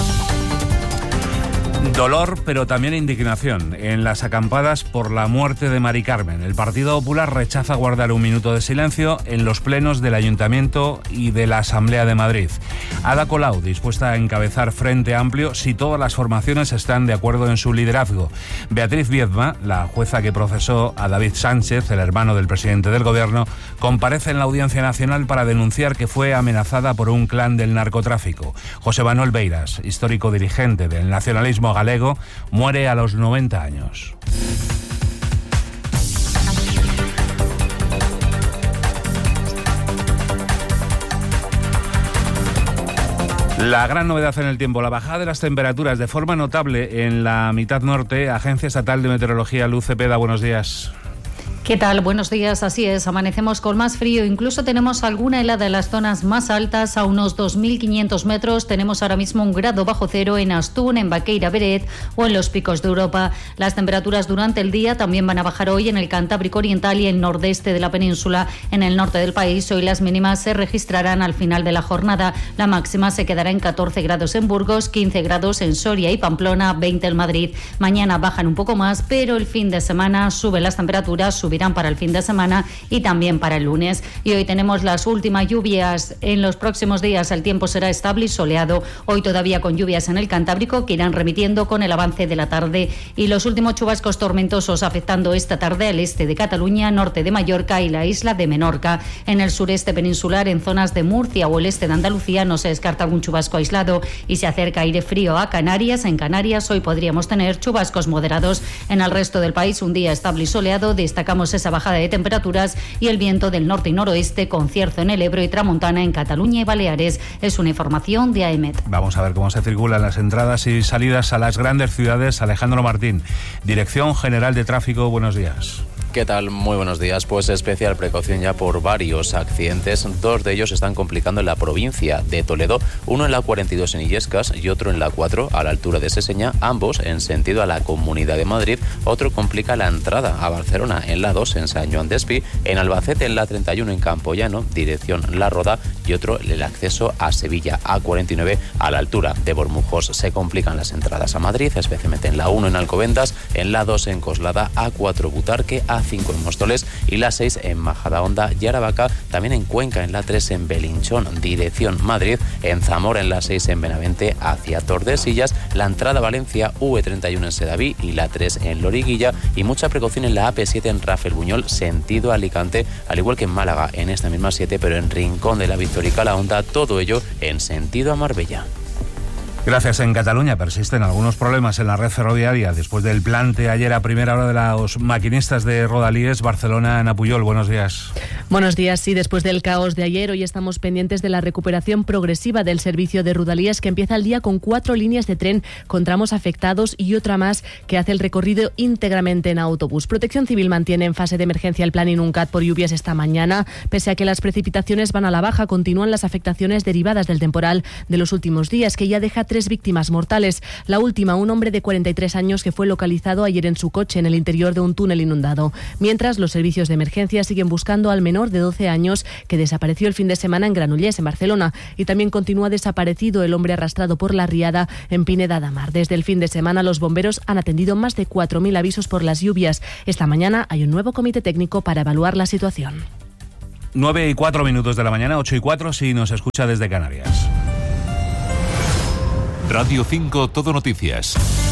Dolor, pero también indignación en las acampadas por la muerte de Mari Carmen. El Partido Popular rechaza guardar un minuto de silencio en los plenos del Ayuntamiento y de la Asamblea de Madrid. Ada Colau, dispuesta a encabezar Frente Amplio si todas las formaciones están de acuerdo en su liderazgo. Beatriz Viedma, la jueza que procesó a David Sánchez, el hermano del presidente del Gobierno, comparece en la Audiencia Nacional para denunciar que fue amenazada por un clan del narcotráfico. José Manuel Beiras, histórico dirigente del nacionalismo galego, muere a los noventa años. La gran novedad en el tiempo, la bajada de las temperaturas de forma notable en la mitad norte. Agencia Estatal de Meteorología, Luz Cepeda, buenos días. ¿Qué tal? Buenos días, así es, amanecemos con más frío, incluso tenemos alguna helada en las zonas más altas, a unos dos mil quinientos metros, tenemos ahora mismo un grado bajo cero en Astún, en Baqueira Beret o en los Picos de Europa. Las temperaturas durante el día también van a bajar hoy en el Cantábrico Oriental y el nordeste de la península. En el norte del país hoy las mínimas se registrarán al final de la jornada, la máxima se quedará en catorce grados en Burgos, quince grados en Soria y Pamplona, veinte en Madrid. Mañana bajan un poco más, pero el fin de semana suben las temperaturas, subirán para el fin de semana y también para el lunes. Y hoy tenemos las últimas lluvias. En los próximos días el tiempo será estable y soleado. Hoy todavía con lluvias en el Cantábrico que irán remitiendo con el avance de la tarde. Y los últimos chubascos tormentosos afectando esta tarde al este de Cataluña, norte de Mallorca y la isla de Menorca. En el sureste peninsular, en zonas de Murcia o el este de Andalucía, no se descarta algún chubasco aislado y se acerca aire frío a Canarias. En Canarias hoy podríamos tener chubascos moderados. En el resto del país un día estable y soleado. Destacamos esa bajada de temperaturas y el viento del norte y noroeste con cierzo en el Ebro y tramontana en Cataluña y Baleares. Es una información de AEMET. Vamos a ver cómo se circulan las entradas y salidas a las grandes ciudades. Alejandro Martín, Dirección General de Tráfico, buenos días. ¿Qué tal? Muy buenos días. Pues especial precaución ya por varios accidentes. Dos de ellos están complicando en la provincia de Toledo. Uno en la cuarenta y dos en Illescas y otro en la cuatro a la altura de Seseña. Ambos en sentido a la Comunidad de Madrid. Otro complica la entrada a Barcelona en la dos en San Joan d'Espí. En Albacete en la treinta y uno en Campoyano, dirección La Roda. Y otro el acceso a Sevilla a cuarenta y nueve a la altura de Bormujos. Se complican las entradas a Madrid, especialmente en la uno en Alcobendas, en la dos en Coslada, A cuatro Butarque, A cinco en Móstoles y la seis en Majadahonda y Aravaca, también en Cuenca en la tres en Belinchón, dirección Madrid, en Zamora en la seis en Benavente hacia Tordesillas, la entrada a Valencia U E treinta y uno en Sedaví y la tres en Loriguilla y mucha precaución en la A P siete en Rafelbuñol, sentido Alicante, al igual que en Málaga en esta misma siete, pero en Rincón de la Victoria y Calahonda, todo ello en sentido a Marbella. Gracias. En Cataluña persisten algunos problemas en la red ferroviaria después del plante ayer a primera hora de los maquinistas de Rodalies Barcelona-Napuyol. Buenos días. Buenos días. Sí, después del caos de ayer, hoy estamos pendientes de la recuperación progresiva del servicio de Rodalies, que empieza el día con cuatro líneas de tren con tramos afectados y otra más que hace el recorrido íntegramente en autobús. Protección Civil mantiene en fase de emergencia el plan Inuncat por lluvias esta mañana. Pese a que las precipitaciones van a la baja, continúan las afectaciones derivadas del temporal de los últimos días, que ya deja tres tres víctimas mortales. La última, un hombre de cuarenta y tres años que fue localizado ayer en su coche en el interior de un túnel inundado. Mientras, los servicios de emergencia siguen buscando al menor de doce años que desapareció el fin de semana en Granollers, en Barcelona. Y también continúa desaparecido el hombre arrastrado por la riada en Pineda de Mar. Desde el fin de semana, los bomberos han atendido más de cuatro mil avisos por las lluvias. Esta mañana hay un nuevo comité técnico para evaluar la situación. nueve y cuatro minutos de la mañana, ocho y cuatro si nos escucha desde Canarias. Radio cinco Todo Noticias.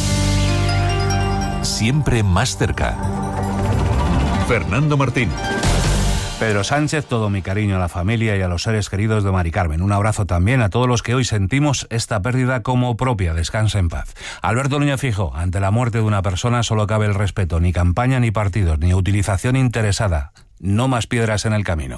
Siempre más cerca. Fernando Martín. Pedro Sánchez, todo mi cariño a la familia y a los seres queridos de Mari Carmen. Un abrazo también a todos los que hoy sentimos esta pérdida como propia. Descansa en paz. Alberto Núñez Feijóo, ante la muerte de una persona solo cabe el respeto, ni campaña ni partidos, ni utilización interesada. No más piedras en el camino.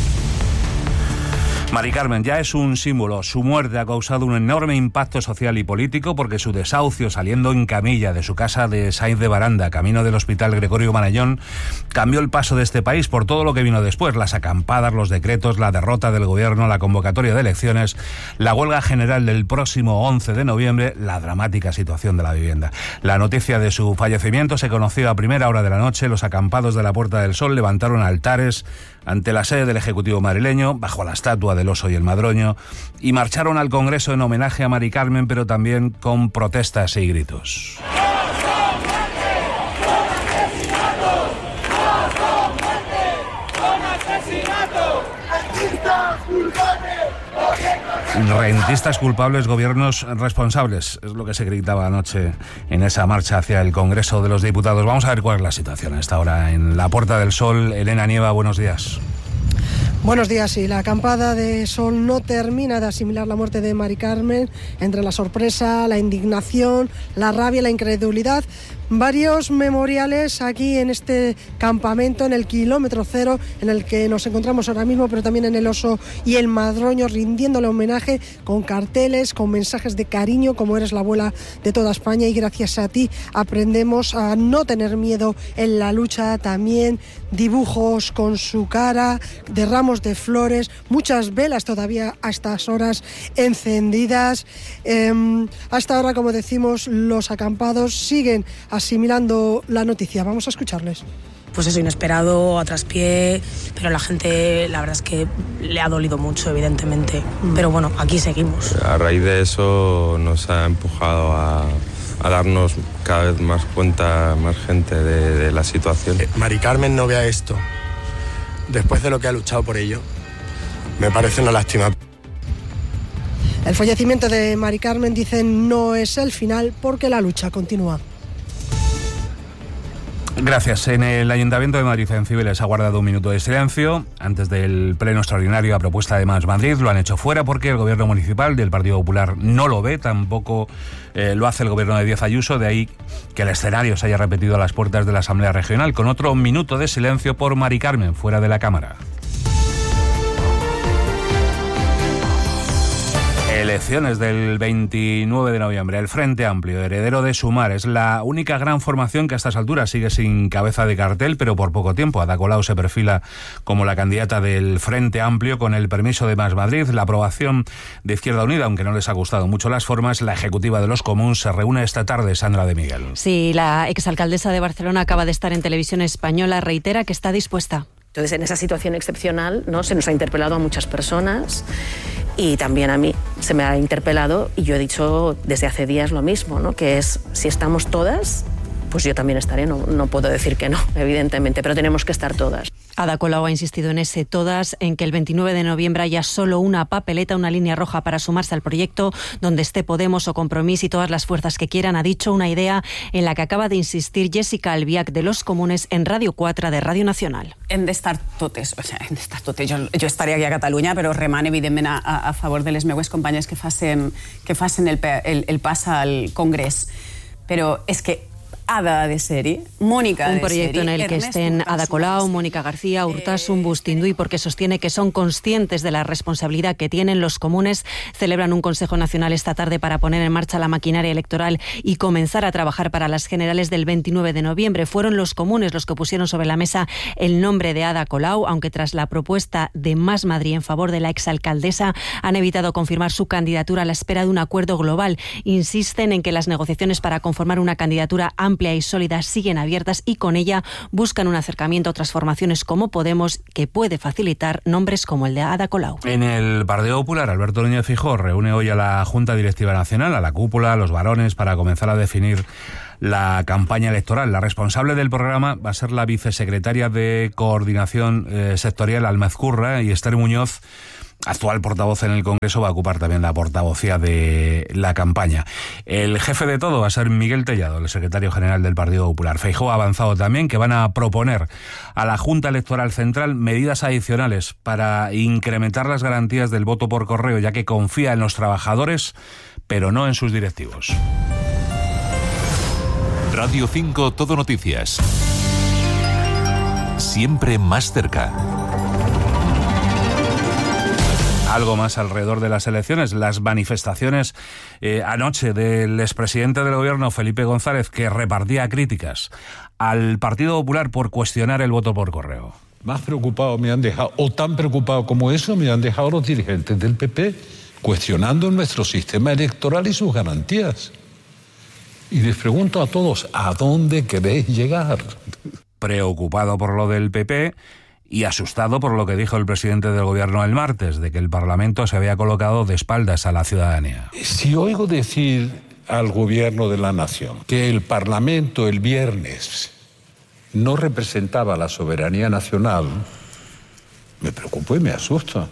Mari Carmen ya es un símbolo. Su muerte ha causado un enorme impacto social y político porque su desahucio, saliendo en camilla de su casa de Sainz de Baranda, camino del Hospital Gregorio Marañón, cambió el paso de este país por todo lo que vino después: las acampadas, los decretos, la derrota del gobierno, la convocatoria de elecciones, la huelga general del próximo once de noviembre, la dramática situación de la vivienda. La noticia de su fallecimiento se conoció a primera hora de la noche. Los acampados de la Puerta del Sol levantaron altares ante la sede del Ejecutivo madrileño, bajo la estatua del Oso y el Madroño, y marcharon al Congreso en homenaje a Mari Carmen, pero también con protestas y gritos. Rentistas culpables, gobiernos responsables, es lo que se gritaba anoche en esa marcha hacia el Congreso de los Diputados. Vamos a ver cuál es la situación a esta hora en la Puerta del Sol. Elena Nieva, buenos días. Buenos días. Y la acampada de Sol no termina de asimilar la muerte de Mari Carmen. Entre la sorpresa, la indignación, la rabia, la incredulidad, varios memoriales aquí en este campamento, en el kilómetro cero, en el que nos encontramos ahora mismo, pero también en el Oso y el Madroño, rindiéndole homenaje con carteles, con mensajes de cariño, como eres la abuela de toda España y gracias a ti aprendemos a no tener miedo en la lucha. También dibujos con su cara, de ramos de flores, muchas velas todavía a estas horas encendidas. Eh, hasta ahora, como decimos, los acampados siguen asimilando la noticia. Vamos a escucharles. Pues eso, inesperado, a traspié, pero la gente, la verdad es que le ha dolido mucho, evidentemente. Pero bueno, aquí seguimos. A raíz de eso nos ha empujado a, a darnos cada vez más cuenta, más gente de, de la situación. Eh, Mari Carmen no vea esto, después de lo que ha luchado por ello, me parece una lástima. El fallecimiento de Mari Carmen, dicen, no es el final porque la lucha continúa. Gracias. En el Ayuntamiento de Madrid, en Cibeles, ha guardado un minuto de silencio antes del pleno extraordinario a propuesta de Más Madrid. Lo han hecho fuera porque el gobierno municipal del Partido Popular no lo ve, tampoco eh, lo hace el gobierno de Díaz Ayuso, de ahí que el escenario se haya repetido a las puertas de la Asamblea Regional, con otro minuto de silencio por Mari Carmen, fuera de la Cámara. Elecciones del veintinueve de noviembre. El Frente Amplio, heredero de Sumar, es la única gran formación que a estas alturas sigue sin cabeza de cartel, pero por poco tiempo. Ada Colau se perfila como la candidata del Frente Amplio con el permiso de Más Madrid, la aprobación de Izquierda Unida, aunque no les ha gustado mucho las formas. La ejecutiva de los Comuns se reúne esta tarde. Sandra de Miguel. Sí, la exalcaldesa de Barcelona acaba de estar en Televisión Española, reitera que está dispuesta. Entonces, en esa situación excepcional, ¿no?, se nos ha interpelado a muchas personas y también a mí se me ha interpelado y yo he dicho desde hace días lo mismo, ¿no?, que es, si estamos todas, pues yo también estaré, no, no puedo decir que no, evidentemente, pero tenemos que estar todas. Ada Colau ha insistido en ese todas, en que el veintinueve de noviembre haya solo una papeleta, una línea roja para sumarse al proyecto, donde esté Podemos o Compromís y todas las fuerzas que quieran. Ha dicho una idea en la que acaba de insistir Jessica Albiach de Los Comunes en Radio quatre de Radio Nacional. Hem d'estar totes, o sigui, hem d'estar totes. Jo, jo estaria aquí a Catalunya, però remant, evidentment, a, a favor de les meues companyes que facin, que facin el, el, el pas al Congrés. Però és que Ada de Seri, Mónica Un de proyecto Seri, en el que Ernesto estén Urtasun. Ada Colau, Mónica García, Urtasun, Bustinduy, porque sostiene que son conscientes de la responsabilidad que tienen. Los comunes celebran un Consejo Nacional esta tarde para poner en marcha la maquinaria electoral y comenzar a trabajar para las generales del veintinueve de noviembre. Fueron los comunes los que pusieron sobre la mesa el nombre de Ada Colau, aunque tras la propuesta de Más Madrid en favor de la exalcaldesa han evitado confirmar su candidatura a la espera de un acuerdo global. Insisten en que las negociaciones para conformar una candidatura amplia y sólida siguen abiertas y con ella buscan un acercamiento a otras formaciones como Podemos, que puede facilitar nombres como el de Ada Colau. En el Partido Popular, Alberto Núñez Feijóo reúne hoy a la Junta Directiva Nacional, a la cúpula, a los varones, para comenzar a definir la campaña electoral. La responsable del programa va a ser la vicesecretaria de Coordinación eh, Sectorial, Alma Ezcurra, y Esther Muñoz, actual portavoz en el Congreso, va a ocupar también la portavocía de la campaña. El jefe de todo va a ser Miguel Tellado, el secretario general del Partido Popular. Feijóo ha avanzado también que van a proponer a la Junta Electoral Central medidas adicionales para incrementar las garantías del voto por correo, ya que confía en los trabajadores, pero no en sus directivos. Radio cinco Todo Noticias. Siempre más cerca. Algo más alrededor de las elecciones, las manifestaciones eh, anoche del expresidente del gobierno, Felipe González, que repartía críticas al Partido Popular por cuestionar el voto por correo. Más preocupado me han dejado, o tan preocupado como eso, me han dejado los dirigentes del P P cuestionando nuestro sistema electoral y sus garantías. Y les pregunto a todos, ¿a dónde queréis llegar? Preocupado por lo del P P y asustado por lo que dijo el presidente del gobierno el martes, de que el Parlamento se había colocado de espaldas a la ciudadanía. Si oigo decir al gobierno de la nación que el Parlamento el viernes no representaba la soberanía nacional, me preocupo y me asusta.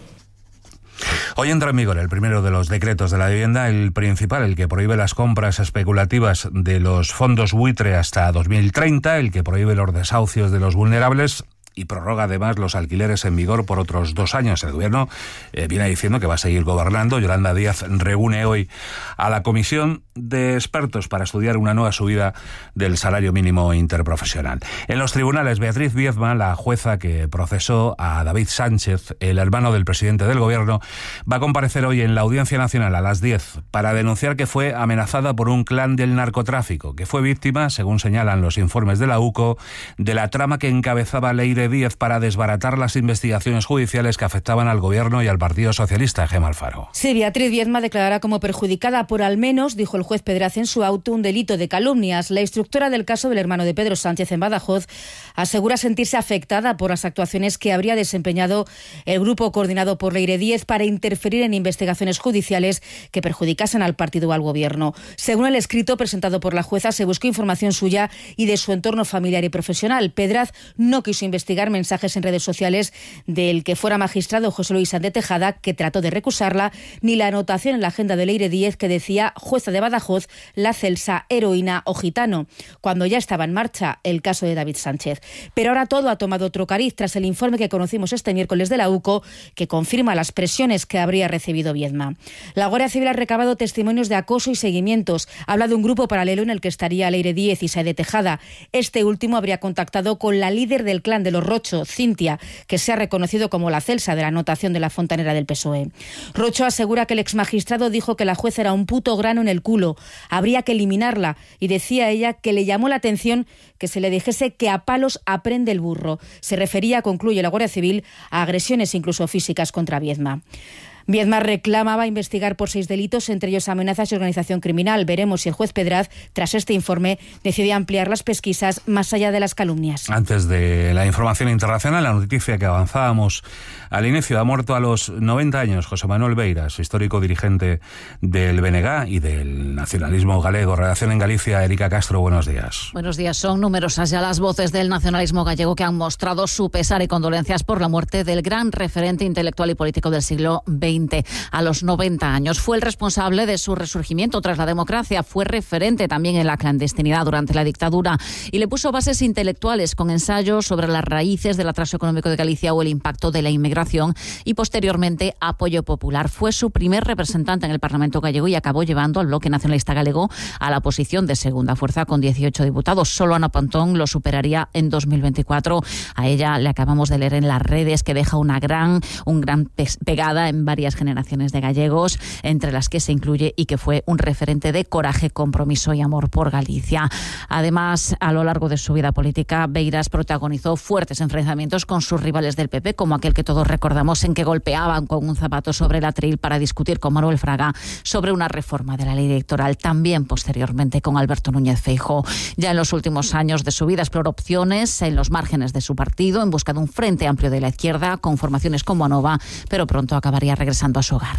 Hoy entra en vigor el primero de los decretos de la vivienda, el principal, el que prohíbe las compras especulativas de los fondos buitre hasta dos mil treinta, el que prohíbe los desahucios de los vulnerables y prorroga además los alquileres en vigor por otros dos años. El gobierno eh, viene diciendo que va a seguir gobernando. Yolanda Díaz reúne hoy a la comisión de expertos para estudiar una nueva subida del salario mínimo interprofesional. En los tribunales, Beatriz Viezma, la jueza que procesó a David Sánchez, el hermano del presidente del gobierno, va a comparecer hoy en la Audiencia Nacional a las diez para denunciar que fue amenazada por un clan del narcotráfico, que fue víctima, según señalan los informes de la U C O, de la trama que encabezaba Leire Díez para desbaratar las investigaciones judiciales que afectaban al gobierno y al Partido Socialista. Gemma Alfaro. Sí, Beatriz Viezma declarará como perjudicada por al menos, dijo el juez Pedraz en su auto, un delito de calumnias. La instructora del caso del hermano de Pedro Sánchez en Badajoz asegura sentirse afectada por las actuaciones que habría desempeñado el grupo coordinado por Leire Díez para interferir en investigaciones judiciales que perjudicasen al partido o al gobierno. Según el escrito presentado por la jueza, se buscó información suya y de su entorno familiar y profesional. Pedraz no quiso investigar mensajes en redes sociales del que fuera magistrado José Luis Sánchez Tejada, que trató de recusarla, ni la anotación en la agenda de Leire Díez que decía jueza de Badajoz, la Celsa, heroína o gitano, cuando ya estaba en marcha el caso de David Sánchez. Pero ahora todo ha tomado otro cariz tras el informe que conocimos este miércoles de la U C O, que confirma las presiones que habría recibido Viezma. La Guardia Civil ha recabado testimonios de acoso y seguimientos. Habla de un grupo paralelo en el que estaría Leire Díez y Sánchez Tejada. Este último habría contactado con la líder del clan de los Rocho, Cintia, que se ha reconocido como la Celsa de la anotación de la fontanera del P S O E. Rocho asegura que el exmagistrado dijo que la jueza era un puto grano en el culo, habría que eliminarla, y decía ella que le llamó la atención que se le dijese que a palos aprende el burro. Se refería, concluye la Guardia Civil, a agresiones incluso físicas contra Viezma. Viezma reclamaba investigar por seis delitos, entre ellos amenazas y organización criminal. Veremos si el juez Pedraz, tras este informe, decide ampliar las pesquisas más allá de las calumnias. Antes de la información internacional, la noticia que avanzábamos al inicio: ha muerto a los noventa años José Manuel Beiras, histórico dirigente del B N G y del nacionalismo galego. Redacción en Galicia, Erika Castro, buenos días. Buenos días. Son numerosas ya las voces del nacionalismo gallego que han mostrado su pesar y condolencias por la muerte del gran referente intelectual y político del siglo veinte. veinte, a los noventa años. Fue el responsable de su resurgimiento tras la democracia, fue referente también en la clandestinidad durante la dictadura y le puso bases intelectuales con ensayos sobre las raíces del atraso económico de Galicia o el impacto de la inmigración y posteriormente apoyo popular. Fue su primer representante en el Parlamento gallego y acabó llevando al Bloque Nacionalista Galego a la posición de segunda fuerza con dieciocho diputados. Solo Ana Pontón lo superaría en dos mil veinticuatro. A ella le acabamos de leer en las redes que deja una gran, un gran pegada en varias generaciones de gallegos, entre las que se incluye y que fue un referente de coraje, compromiso y amor por Galicia. Además, a lo largo de su vida política, Beiras protagonizó fuertes enfrentamientos con sus rivales del P P, como aquel que todos recordamos en que golpeaban con un zapato sobre el atril para discutir con Manuel Fraga sobre una reforma de la ley electoral, también posteriormente con Alberto Núñez Feijóo. Ya en los últimos años de su vida exploró opciones en los márgenes de su partido en busca de un frente amplio de la izquierda con formaciones como Anova, pero pronto acabaría regresando a su hogar.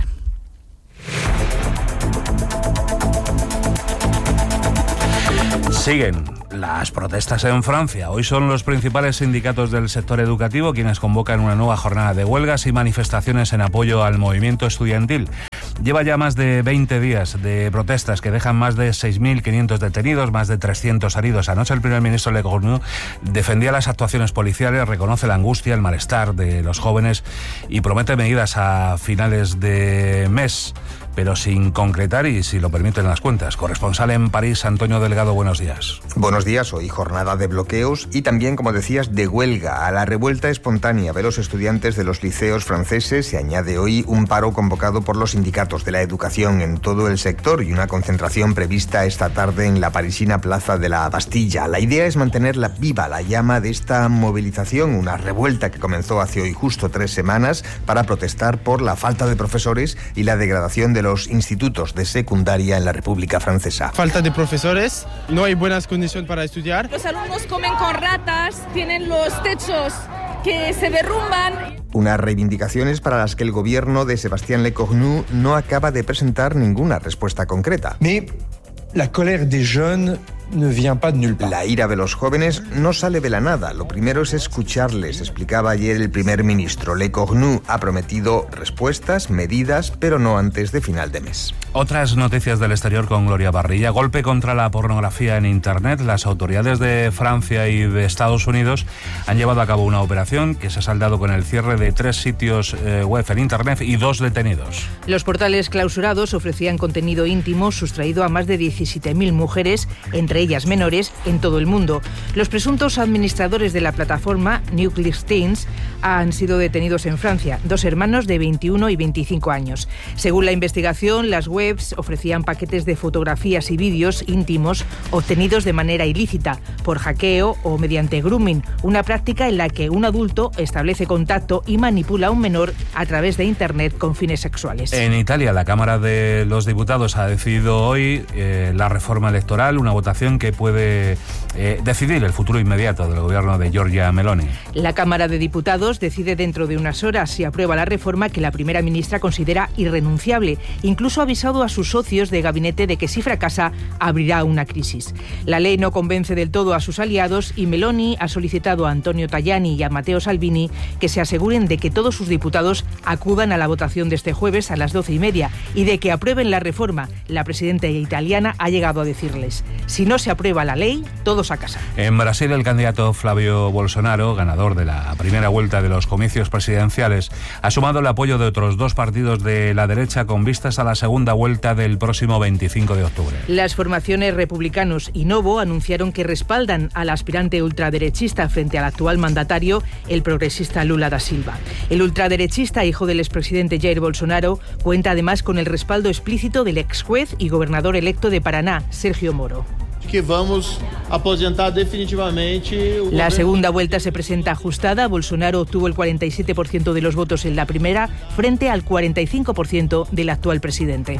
Siguen las protestas en Francia. Hoy son los principales sindicatos del sector educativo quienes convocan una nueva jornada de huelgas y manifestaciones en apoyo al movimiento estudiantil. Lleva ya más de veinte días de protestas que dejan más de seis mil quinientos detenidos, más de trescientos heridos. Anoche el primer ministro Lecornu defendía las actuaciones policiales, reconoce la angustia, el malestar de los jóvenes y promete medidas a finales de mes, pero sin concretar y si lo permiten las cuentas. Corresponsal en París, Antonio Delgado, buenos días. Buenos días, hoy jornada de bloqueos y también, como decías, de huelga. A la revuelta espontánea de los estudiantes de los liceos franceses se añade hoy un paro convocado por los sindicatos de la educación en todo el sector y una concentración prevista esta tarde en la parisina Plaza de la Bastilla. La idea es mantener la, viva la llama de esta movilización, una revuelta que comenzó hace hoy justo tres semanas para protestar por la falta de profesores y la degradación de los institutos de secundaria en la República Francesa. Falta de profesores, no hay buenas condiciones para estudiar. Los alumnos comen con ratas, tienen los techos que se derrumban. Unas reivindicaciones para las que el gobierno de Sébastien Lecornu no acaba de presentar ninguna respuesta concreta. Mais la colère des jeunes ne vient pas de nulle part. La ira de los jóvenes no sale de la nada. Lo primero es escucharles, explicaba ayer el primer ministro. Lecornu ha prometido respuestas, medidas, pero no antes de final de mes. Otras noticias del exterior con Gloria Barrilla. Golpe contra la pornografía en Internet. Las autoridades de Francia y de Estados Unidos han llevado a cabo una operación que se ha saldado con el cierre de tres sitios eh, web en Internet y dos detenidos. Los portales clausurados ofrecían contenido íntimo sustraído a más de diecisiete mil mujeres, entre ellas menores, en todo el mundo. Los presuntos administradores de la plataforma, Nuclear Teens, han sido detenidos en Francia, dos hermanos de veintiuno y veinticinco años. Según la investigación, las webs ofrecían paquetes de fotografías y vídeos íntimos obtenidos de manera ilícita, por hackeo o mediante grooming, una práctica en la que un adulto establece contacto y manipula a un menor a través de Internet con fines sexuales. En Italia, la Cámara de los Diputados ha decidido hoy eh, la reforma electoral, una votación que puede eh, decidir el futuro inmediato del gobierno de Giorgia Meloni. La Cámara de Diputados decide dentro de unas horas si aprueba la reforma que la primera ministra considera irrenunciable. Incluso ha avisado a sus socios de gabinete de que si fracasa abrirá una crisis. La ley no convence del todo a sus aliados y Meloni ha solicitado a Antonio Tajani y a Matteo Salvini que se aseguren de que todos sus diputados acudan a la votación de este jueves a las doce y media y de que aprueben la reforma. La presidenta italiana ha llegado a decirles: si no se aprueba la ley, todos a casa. En Brasil, el candidato Flavio Bolsonaro, ganador de la primera vuelta de los comicios presidenciales, ha sumado el apoyo de otros dos partidos de la derecha con vistas a la segunda vuelta del próximo veinticinco de octubre. Las formaciones Republicanos y Novo anunciaron que respaldan al aspirante ultraderechista frente al actual mandatario, el progresista Lula da Silva. El ultraderechista, hijo del expresidente Jair Bolsonaro, cuenta además con el respaldo explícito del ex juez y gobernador electo de Paraná, Sergio Moro. Que vamos a aposentar definitivamente. La segunda vuelta se presenta ajustada. Bolsonaro obtuvo el cuarenta y siete por ciento de los votos en la primera, frente al cuarenta y cinco por ciento del actual presidente.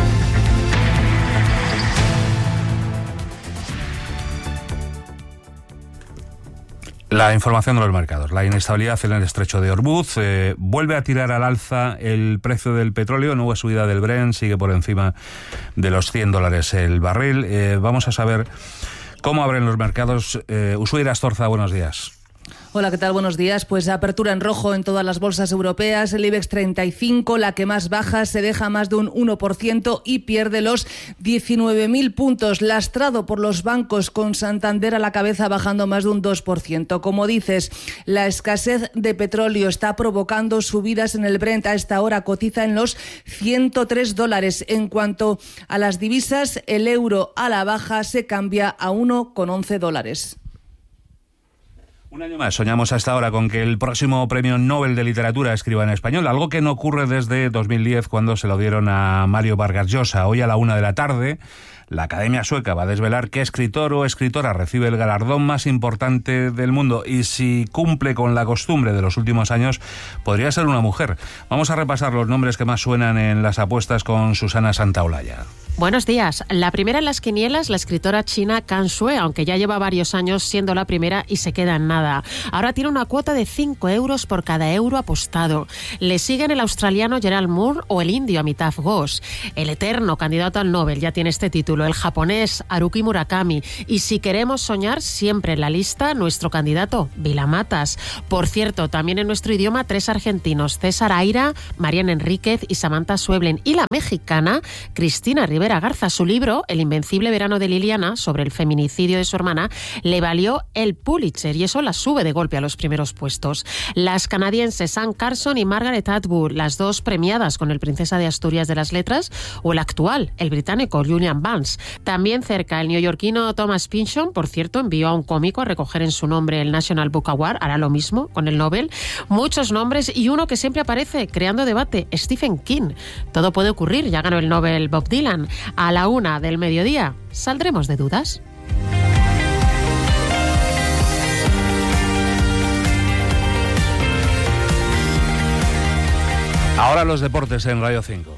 La información de los mercados. La inestabilidad en el estrecho de Hormuz eh, vuelve a tirar al alza el precio del petróleo. Nueva subida del Brent, sigue por encima de los cien dólares el barril. Eh, vamos a saber cómo abren los mercados. Eh, Ushuaia Astorza, buenos días. Hola, ¿qué tal? Buenos días. Pues apertura en rojo en todas las bolsas europeas. El IBEX treinta y cinco, la que más baja, se deja más de un uno por ciento y pierde los diecinueve mil puntos, lastrado por los bancos, con Santander a la cabeza bajando más de un dos por ciento. Como dices, la escasez de petróleo está provocando subidas en el Brent. A esta hora cotiza en los ciento tres dólares. En cuanto a las divisas, el euro a la baja se cambia a uno con once dólares. Un año más soñamos hasta ahora con que el próximo premio Nobel de Literatura escriba en español, algo que no ocurre desde dos mil diez, cuando se lo dieron a Mario Vargas Llosa. Hoy a la una de la tarde, la Academia Sueca va a desvelar qué escritor o escritora recibe el galardón más importante del mundo, y si cumple con la costumbre de los últimos años, podría ser una mujer. Vamos a repasar los nombres que más suenan en las apuestas con Susana Santaolalla. Buenos días. La primera en las quinielas, la escritora china Kan Sue, aunque ya lleva varios años siendo la primera y se queda en nada. Ahora tiene una cuota de cinco euros por cada euro apostado. Le siguen el australiano Gerald Moore o el indio Amitav Ghosh. El eterno candidato al Nobel ya tiene este título, el japonés Haruki Murakami. Y si queremos soñar, siempre en la lista nuestro candidato, Vila Matas. Por cierto, también en nuestro idioma, tres argentinos, César Aira, Marian Enríquez y Samantha Sueblen. Y la mexicana, Cristina Rivera Garza. Su libro, El invencible verano de Liliana, sobre el feminicidio de su hermana, le valió el Pulitzer, y eso la sube de golpe a los primeros puestos. Las canadienses Anne Carson y Margaret Atwood, las dos premiadas con el Princesa de Asturias de las Letras, o el actual, el británico Julian Barnes. También cerca, el neoyorquino Thomas Pynchon, por cierto, envió a un cómico a recoger en su nombre el National Book Award, hará lo mismo con el Nobel. Muchos nombres y uno que siempre aparece creando debate, Stephen King. Todo puede ocurrir, ya ganó el Nobel Bob Dylan. A la una del mediodía, saldremos de dudas. Ahora los deportes en Radio cinco.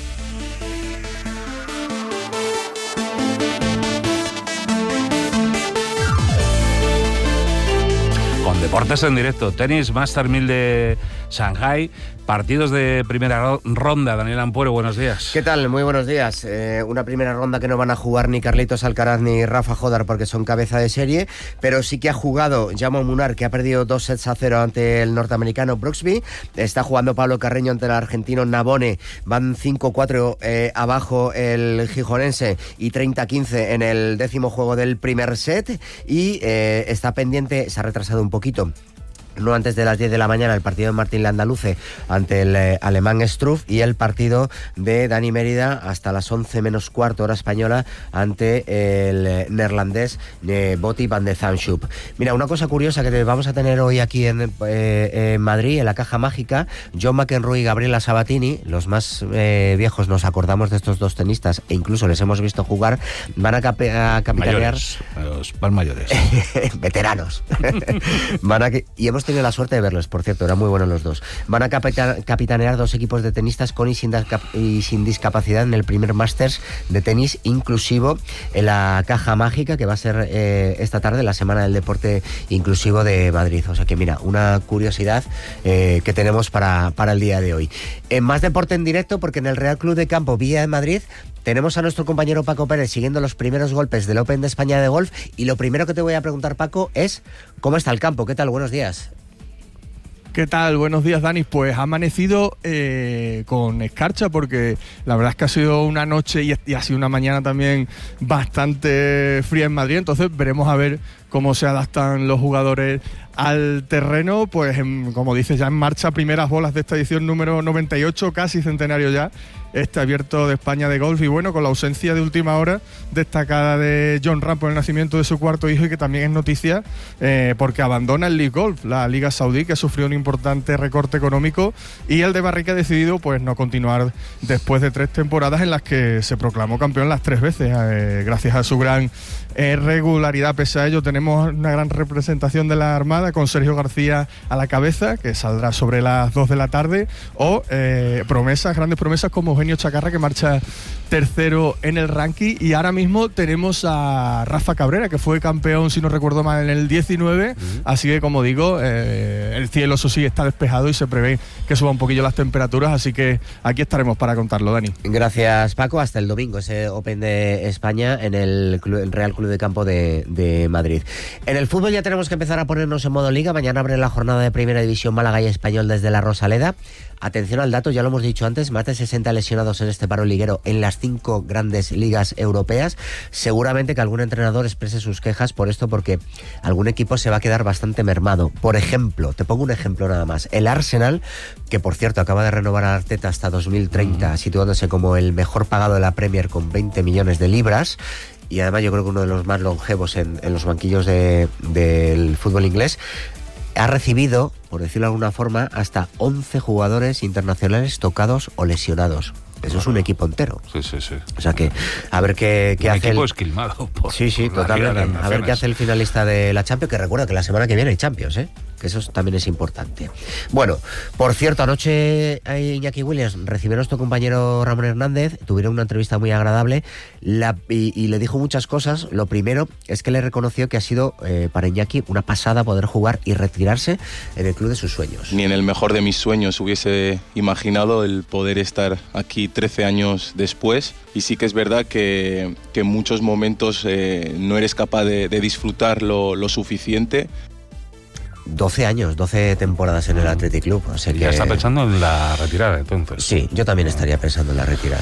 Con deportes en directo, tenis, Master mil de Shanghai, partidos de primera ronda. Daniel Ampuero, buenos días. ¿Qué tal? Muy buenos días. Eh, una primera ronda que no van a jugar ni Carlitos Alcaraz ni Rafa Jodar porque son cabeza de serie, pero sí que ha jugado Jaume Munar, que ha perdido dos sets a cero ante el norteamericano Brooksby. Está jugando Pablo Carreño ante el argentino Navone. Van cinco cuatro eh, abajo el gijonense y treinta quince en el décimo juego del primer set, y eh, está pendiente, se ha retrasado un poquito, no antes de las diez de la mañana, el partido de Martín Landaluce ante el eh, alemán Struff, y el partido de Dani Mérida hasta las once menos cuarto hora española ante el eh, neerlandés eh, Botti van de Zandschulp. Mira, una cosa curiosa que te vamos a tener hoy aquí en, eh, en Madrid, en la Caja Mágica, John McEnroe y Gabriela Sabatini, los más eh, viejos nos acordamos de estos dos tenistas e incluso les hemos visto jugar, van a, cap a capitanear... Mayores, los más mayores. Veteranos. van a que... Y hemos tenido la suerte de verlos, por cierto, eran muy buenos los dos. Van a capitanear dos equipos de tenistas con y sin, y sin discapacidad en el primer Masters de tenis inclusivo en la Caja Mágica, que va a ser eh, esta tarde, la Semana del Deporte Inclusivo de Madrid. O sea que mira, una curiosidad eh, que tenemos para, para el día de hoy. En más deporte en directo, porque en el Real Club de Campo Villa de Madrid tenemos a nuestro compañero Paco Pérez siguiendo los primeros golpes del Open de España de golf, y lo primero que te voy a preguntar, Paco, es ¿cómo está el campo? ¿Qué tal? Buenos días. ¿Qué tal? Buenos días, Dani. Pues ha amanecido eh, con escarcha, porque la verdad es que ha sido una noche y, y ha sido una mañana también bastante fría en Madrid, entonces veremos a ver cómo se adaptan los jugadores al terreno. Pues en, como dices, ya en marcha primeras bolas de esta edición número noventa y ocho, casi centenario ya, este Abierto de España de golf, y bueno, con la ausencia de última hora destacada de Jon Rahm por el nacimiento de su cuarto hijo, y que también es noticia eh, porque abandona el League Golf, la Liga Saudí, que sufrió un importante recorte económico, y el de Barrica ha decidido pues no continuar después de tres temporadas en las que se proclamó campeón las tres veces, eh, gracias a su gran eh, regularidad. Pese a ello, tenemos una gran representación de la Armada con Sergio García a la cabeza, que saldrá sobre las dos de la tarde, o eh, promesas, grandes promesas como Eugenio Chacarra, que marcha tercero en el ranking, y ahora mismo tenemos a Rafa Cabrera, que fue campeón, si no recuerdo mal, en el diecinueve, uh-huh. Así que, como digo, eh, el cielo, eso sí, está despejado y se prevé que suba un poquillo las temperaturas, así que aquí estaremos para contarlo, Dani. Gracias, Paco. Hasta el domingo ese Open de España en el, Club, el Real Club de Campo de, de Madrid. En el fútbol ya tenemos que empezar a ponernos en modo liga. Mañana abre la jornada de Primera División Málaga y Español desde la Rosaleda. Atención al dato, ya lo hemos dicho antes, más de sesenta lesionados en este paro liguero en las cinco grandes ligas europeas. Seguramente que algún entrenador exprese sus quejas por esto, porque algún equipo se va a quedar bastante mermado. Por ejemplo, te pongo un ejemplo nada más. El Arsenal, que por cierto acaba de renovar a Arteta hasta dos mil treinta, uh-huh. situándose como el mejor pagado de la Premier con veinte millones de libras. Y además yo creo que uno de los más longevos en, en los banquillos de, del fútbol inglés, ha recibido, por decirlo de alguna forma, hasta once jugadores internacionales tocados o lesionados. Eso es un equipo entero. Sí, sí, sí. O sea que, a ver qué, qué un hace. equipo el... esquilmado por, sí, sí, por totalmente. A ver qué hace el finalista de la Champions, que recuerda que la semana que viene hay Champions, ¿eh? Que eso también es importante. Bueno, por cierto, anoche Iñaki Williams recibió a nuestro compañero Ramón Hernández, tuvieron una entrevista muy agradable la, y, y le dijo muchas cosas. Lo primero es que le reconoció que ha sido eh, para Iñaki una pasada poder jugar y retirarse en el club de sus sueños. Ni en el mejor de mis sueños hubiese imaginado el poder estar aquí trece años después, y sí que es verdad que, que en muchos momentos eh, no eres capaz de, de disfrutar lo, lo suficiente. doce años, doce temporadas en el Athletic Club. O sea que... Ya está pensando en la retirada, entonces. Sí, yo también estaría pensando en la retirada.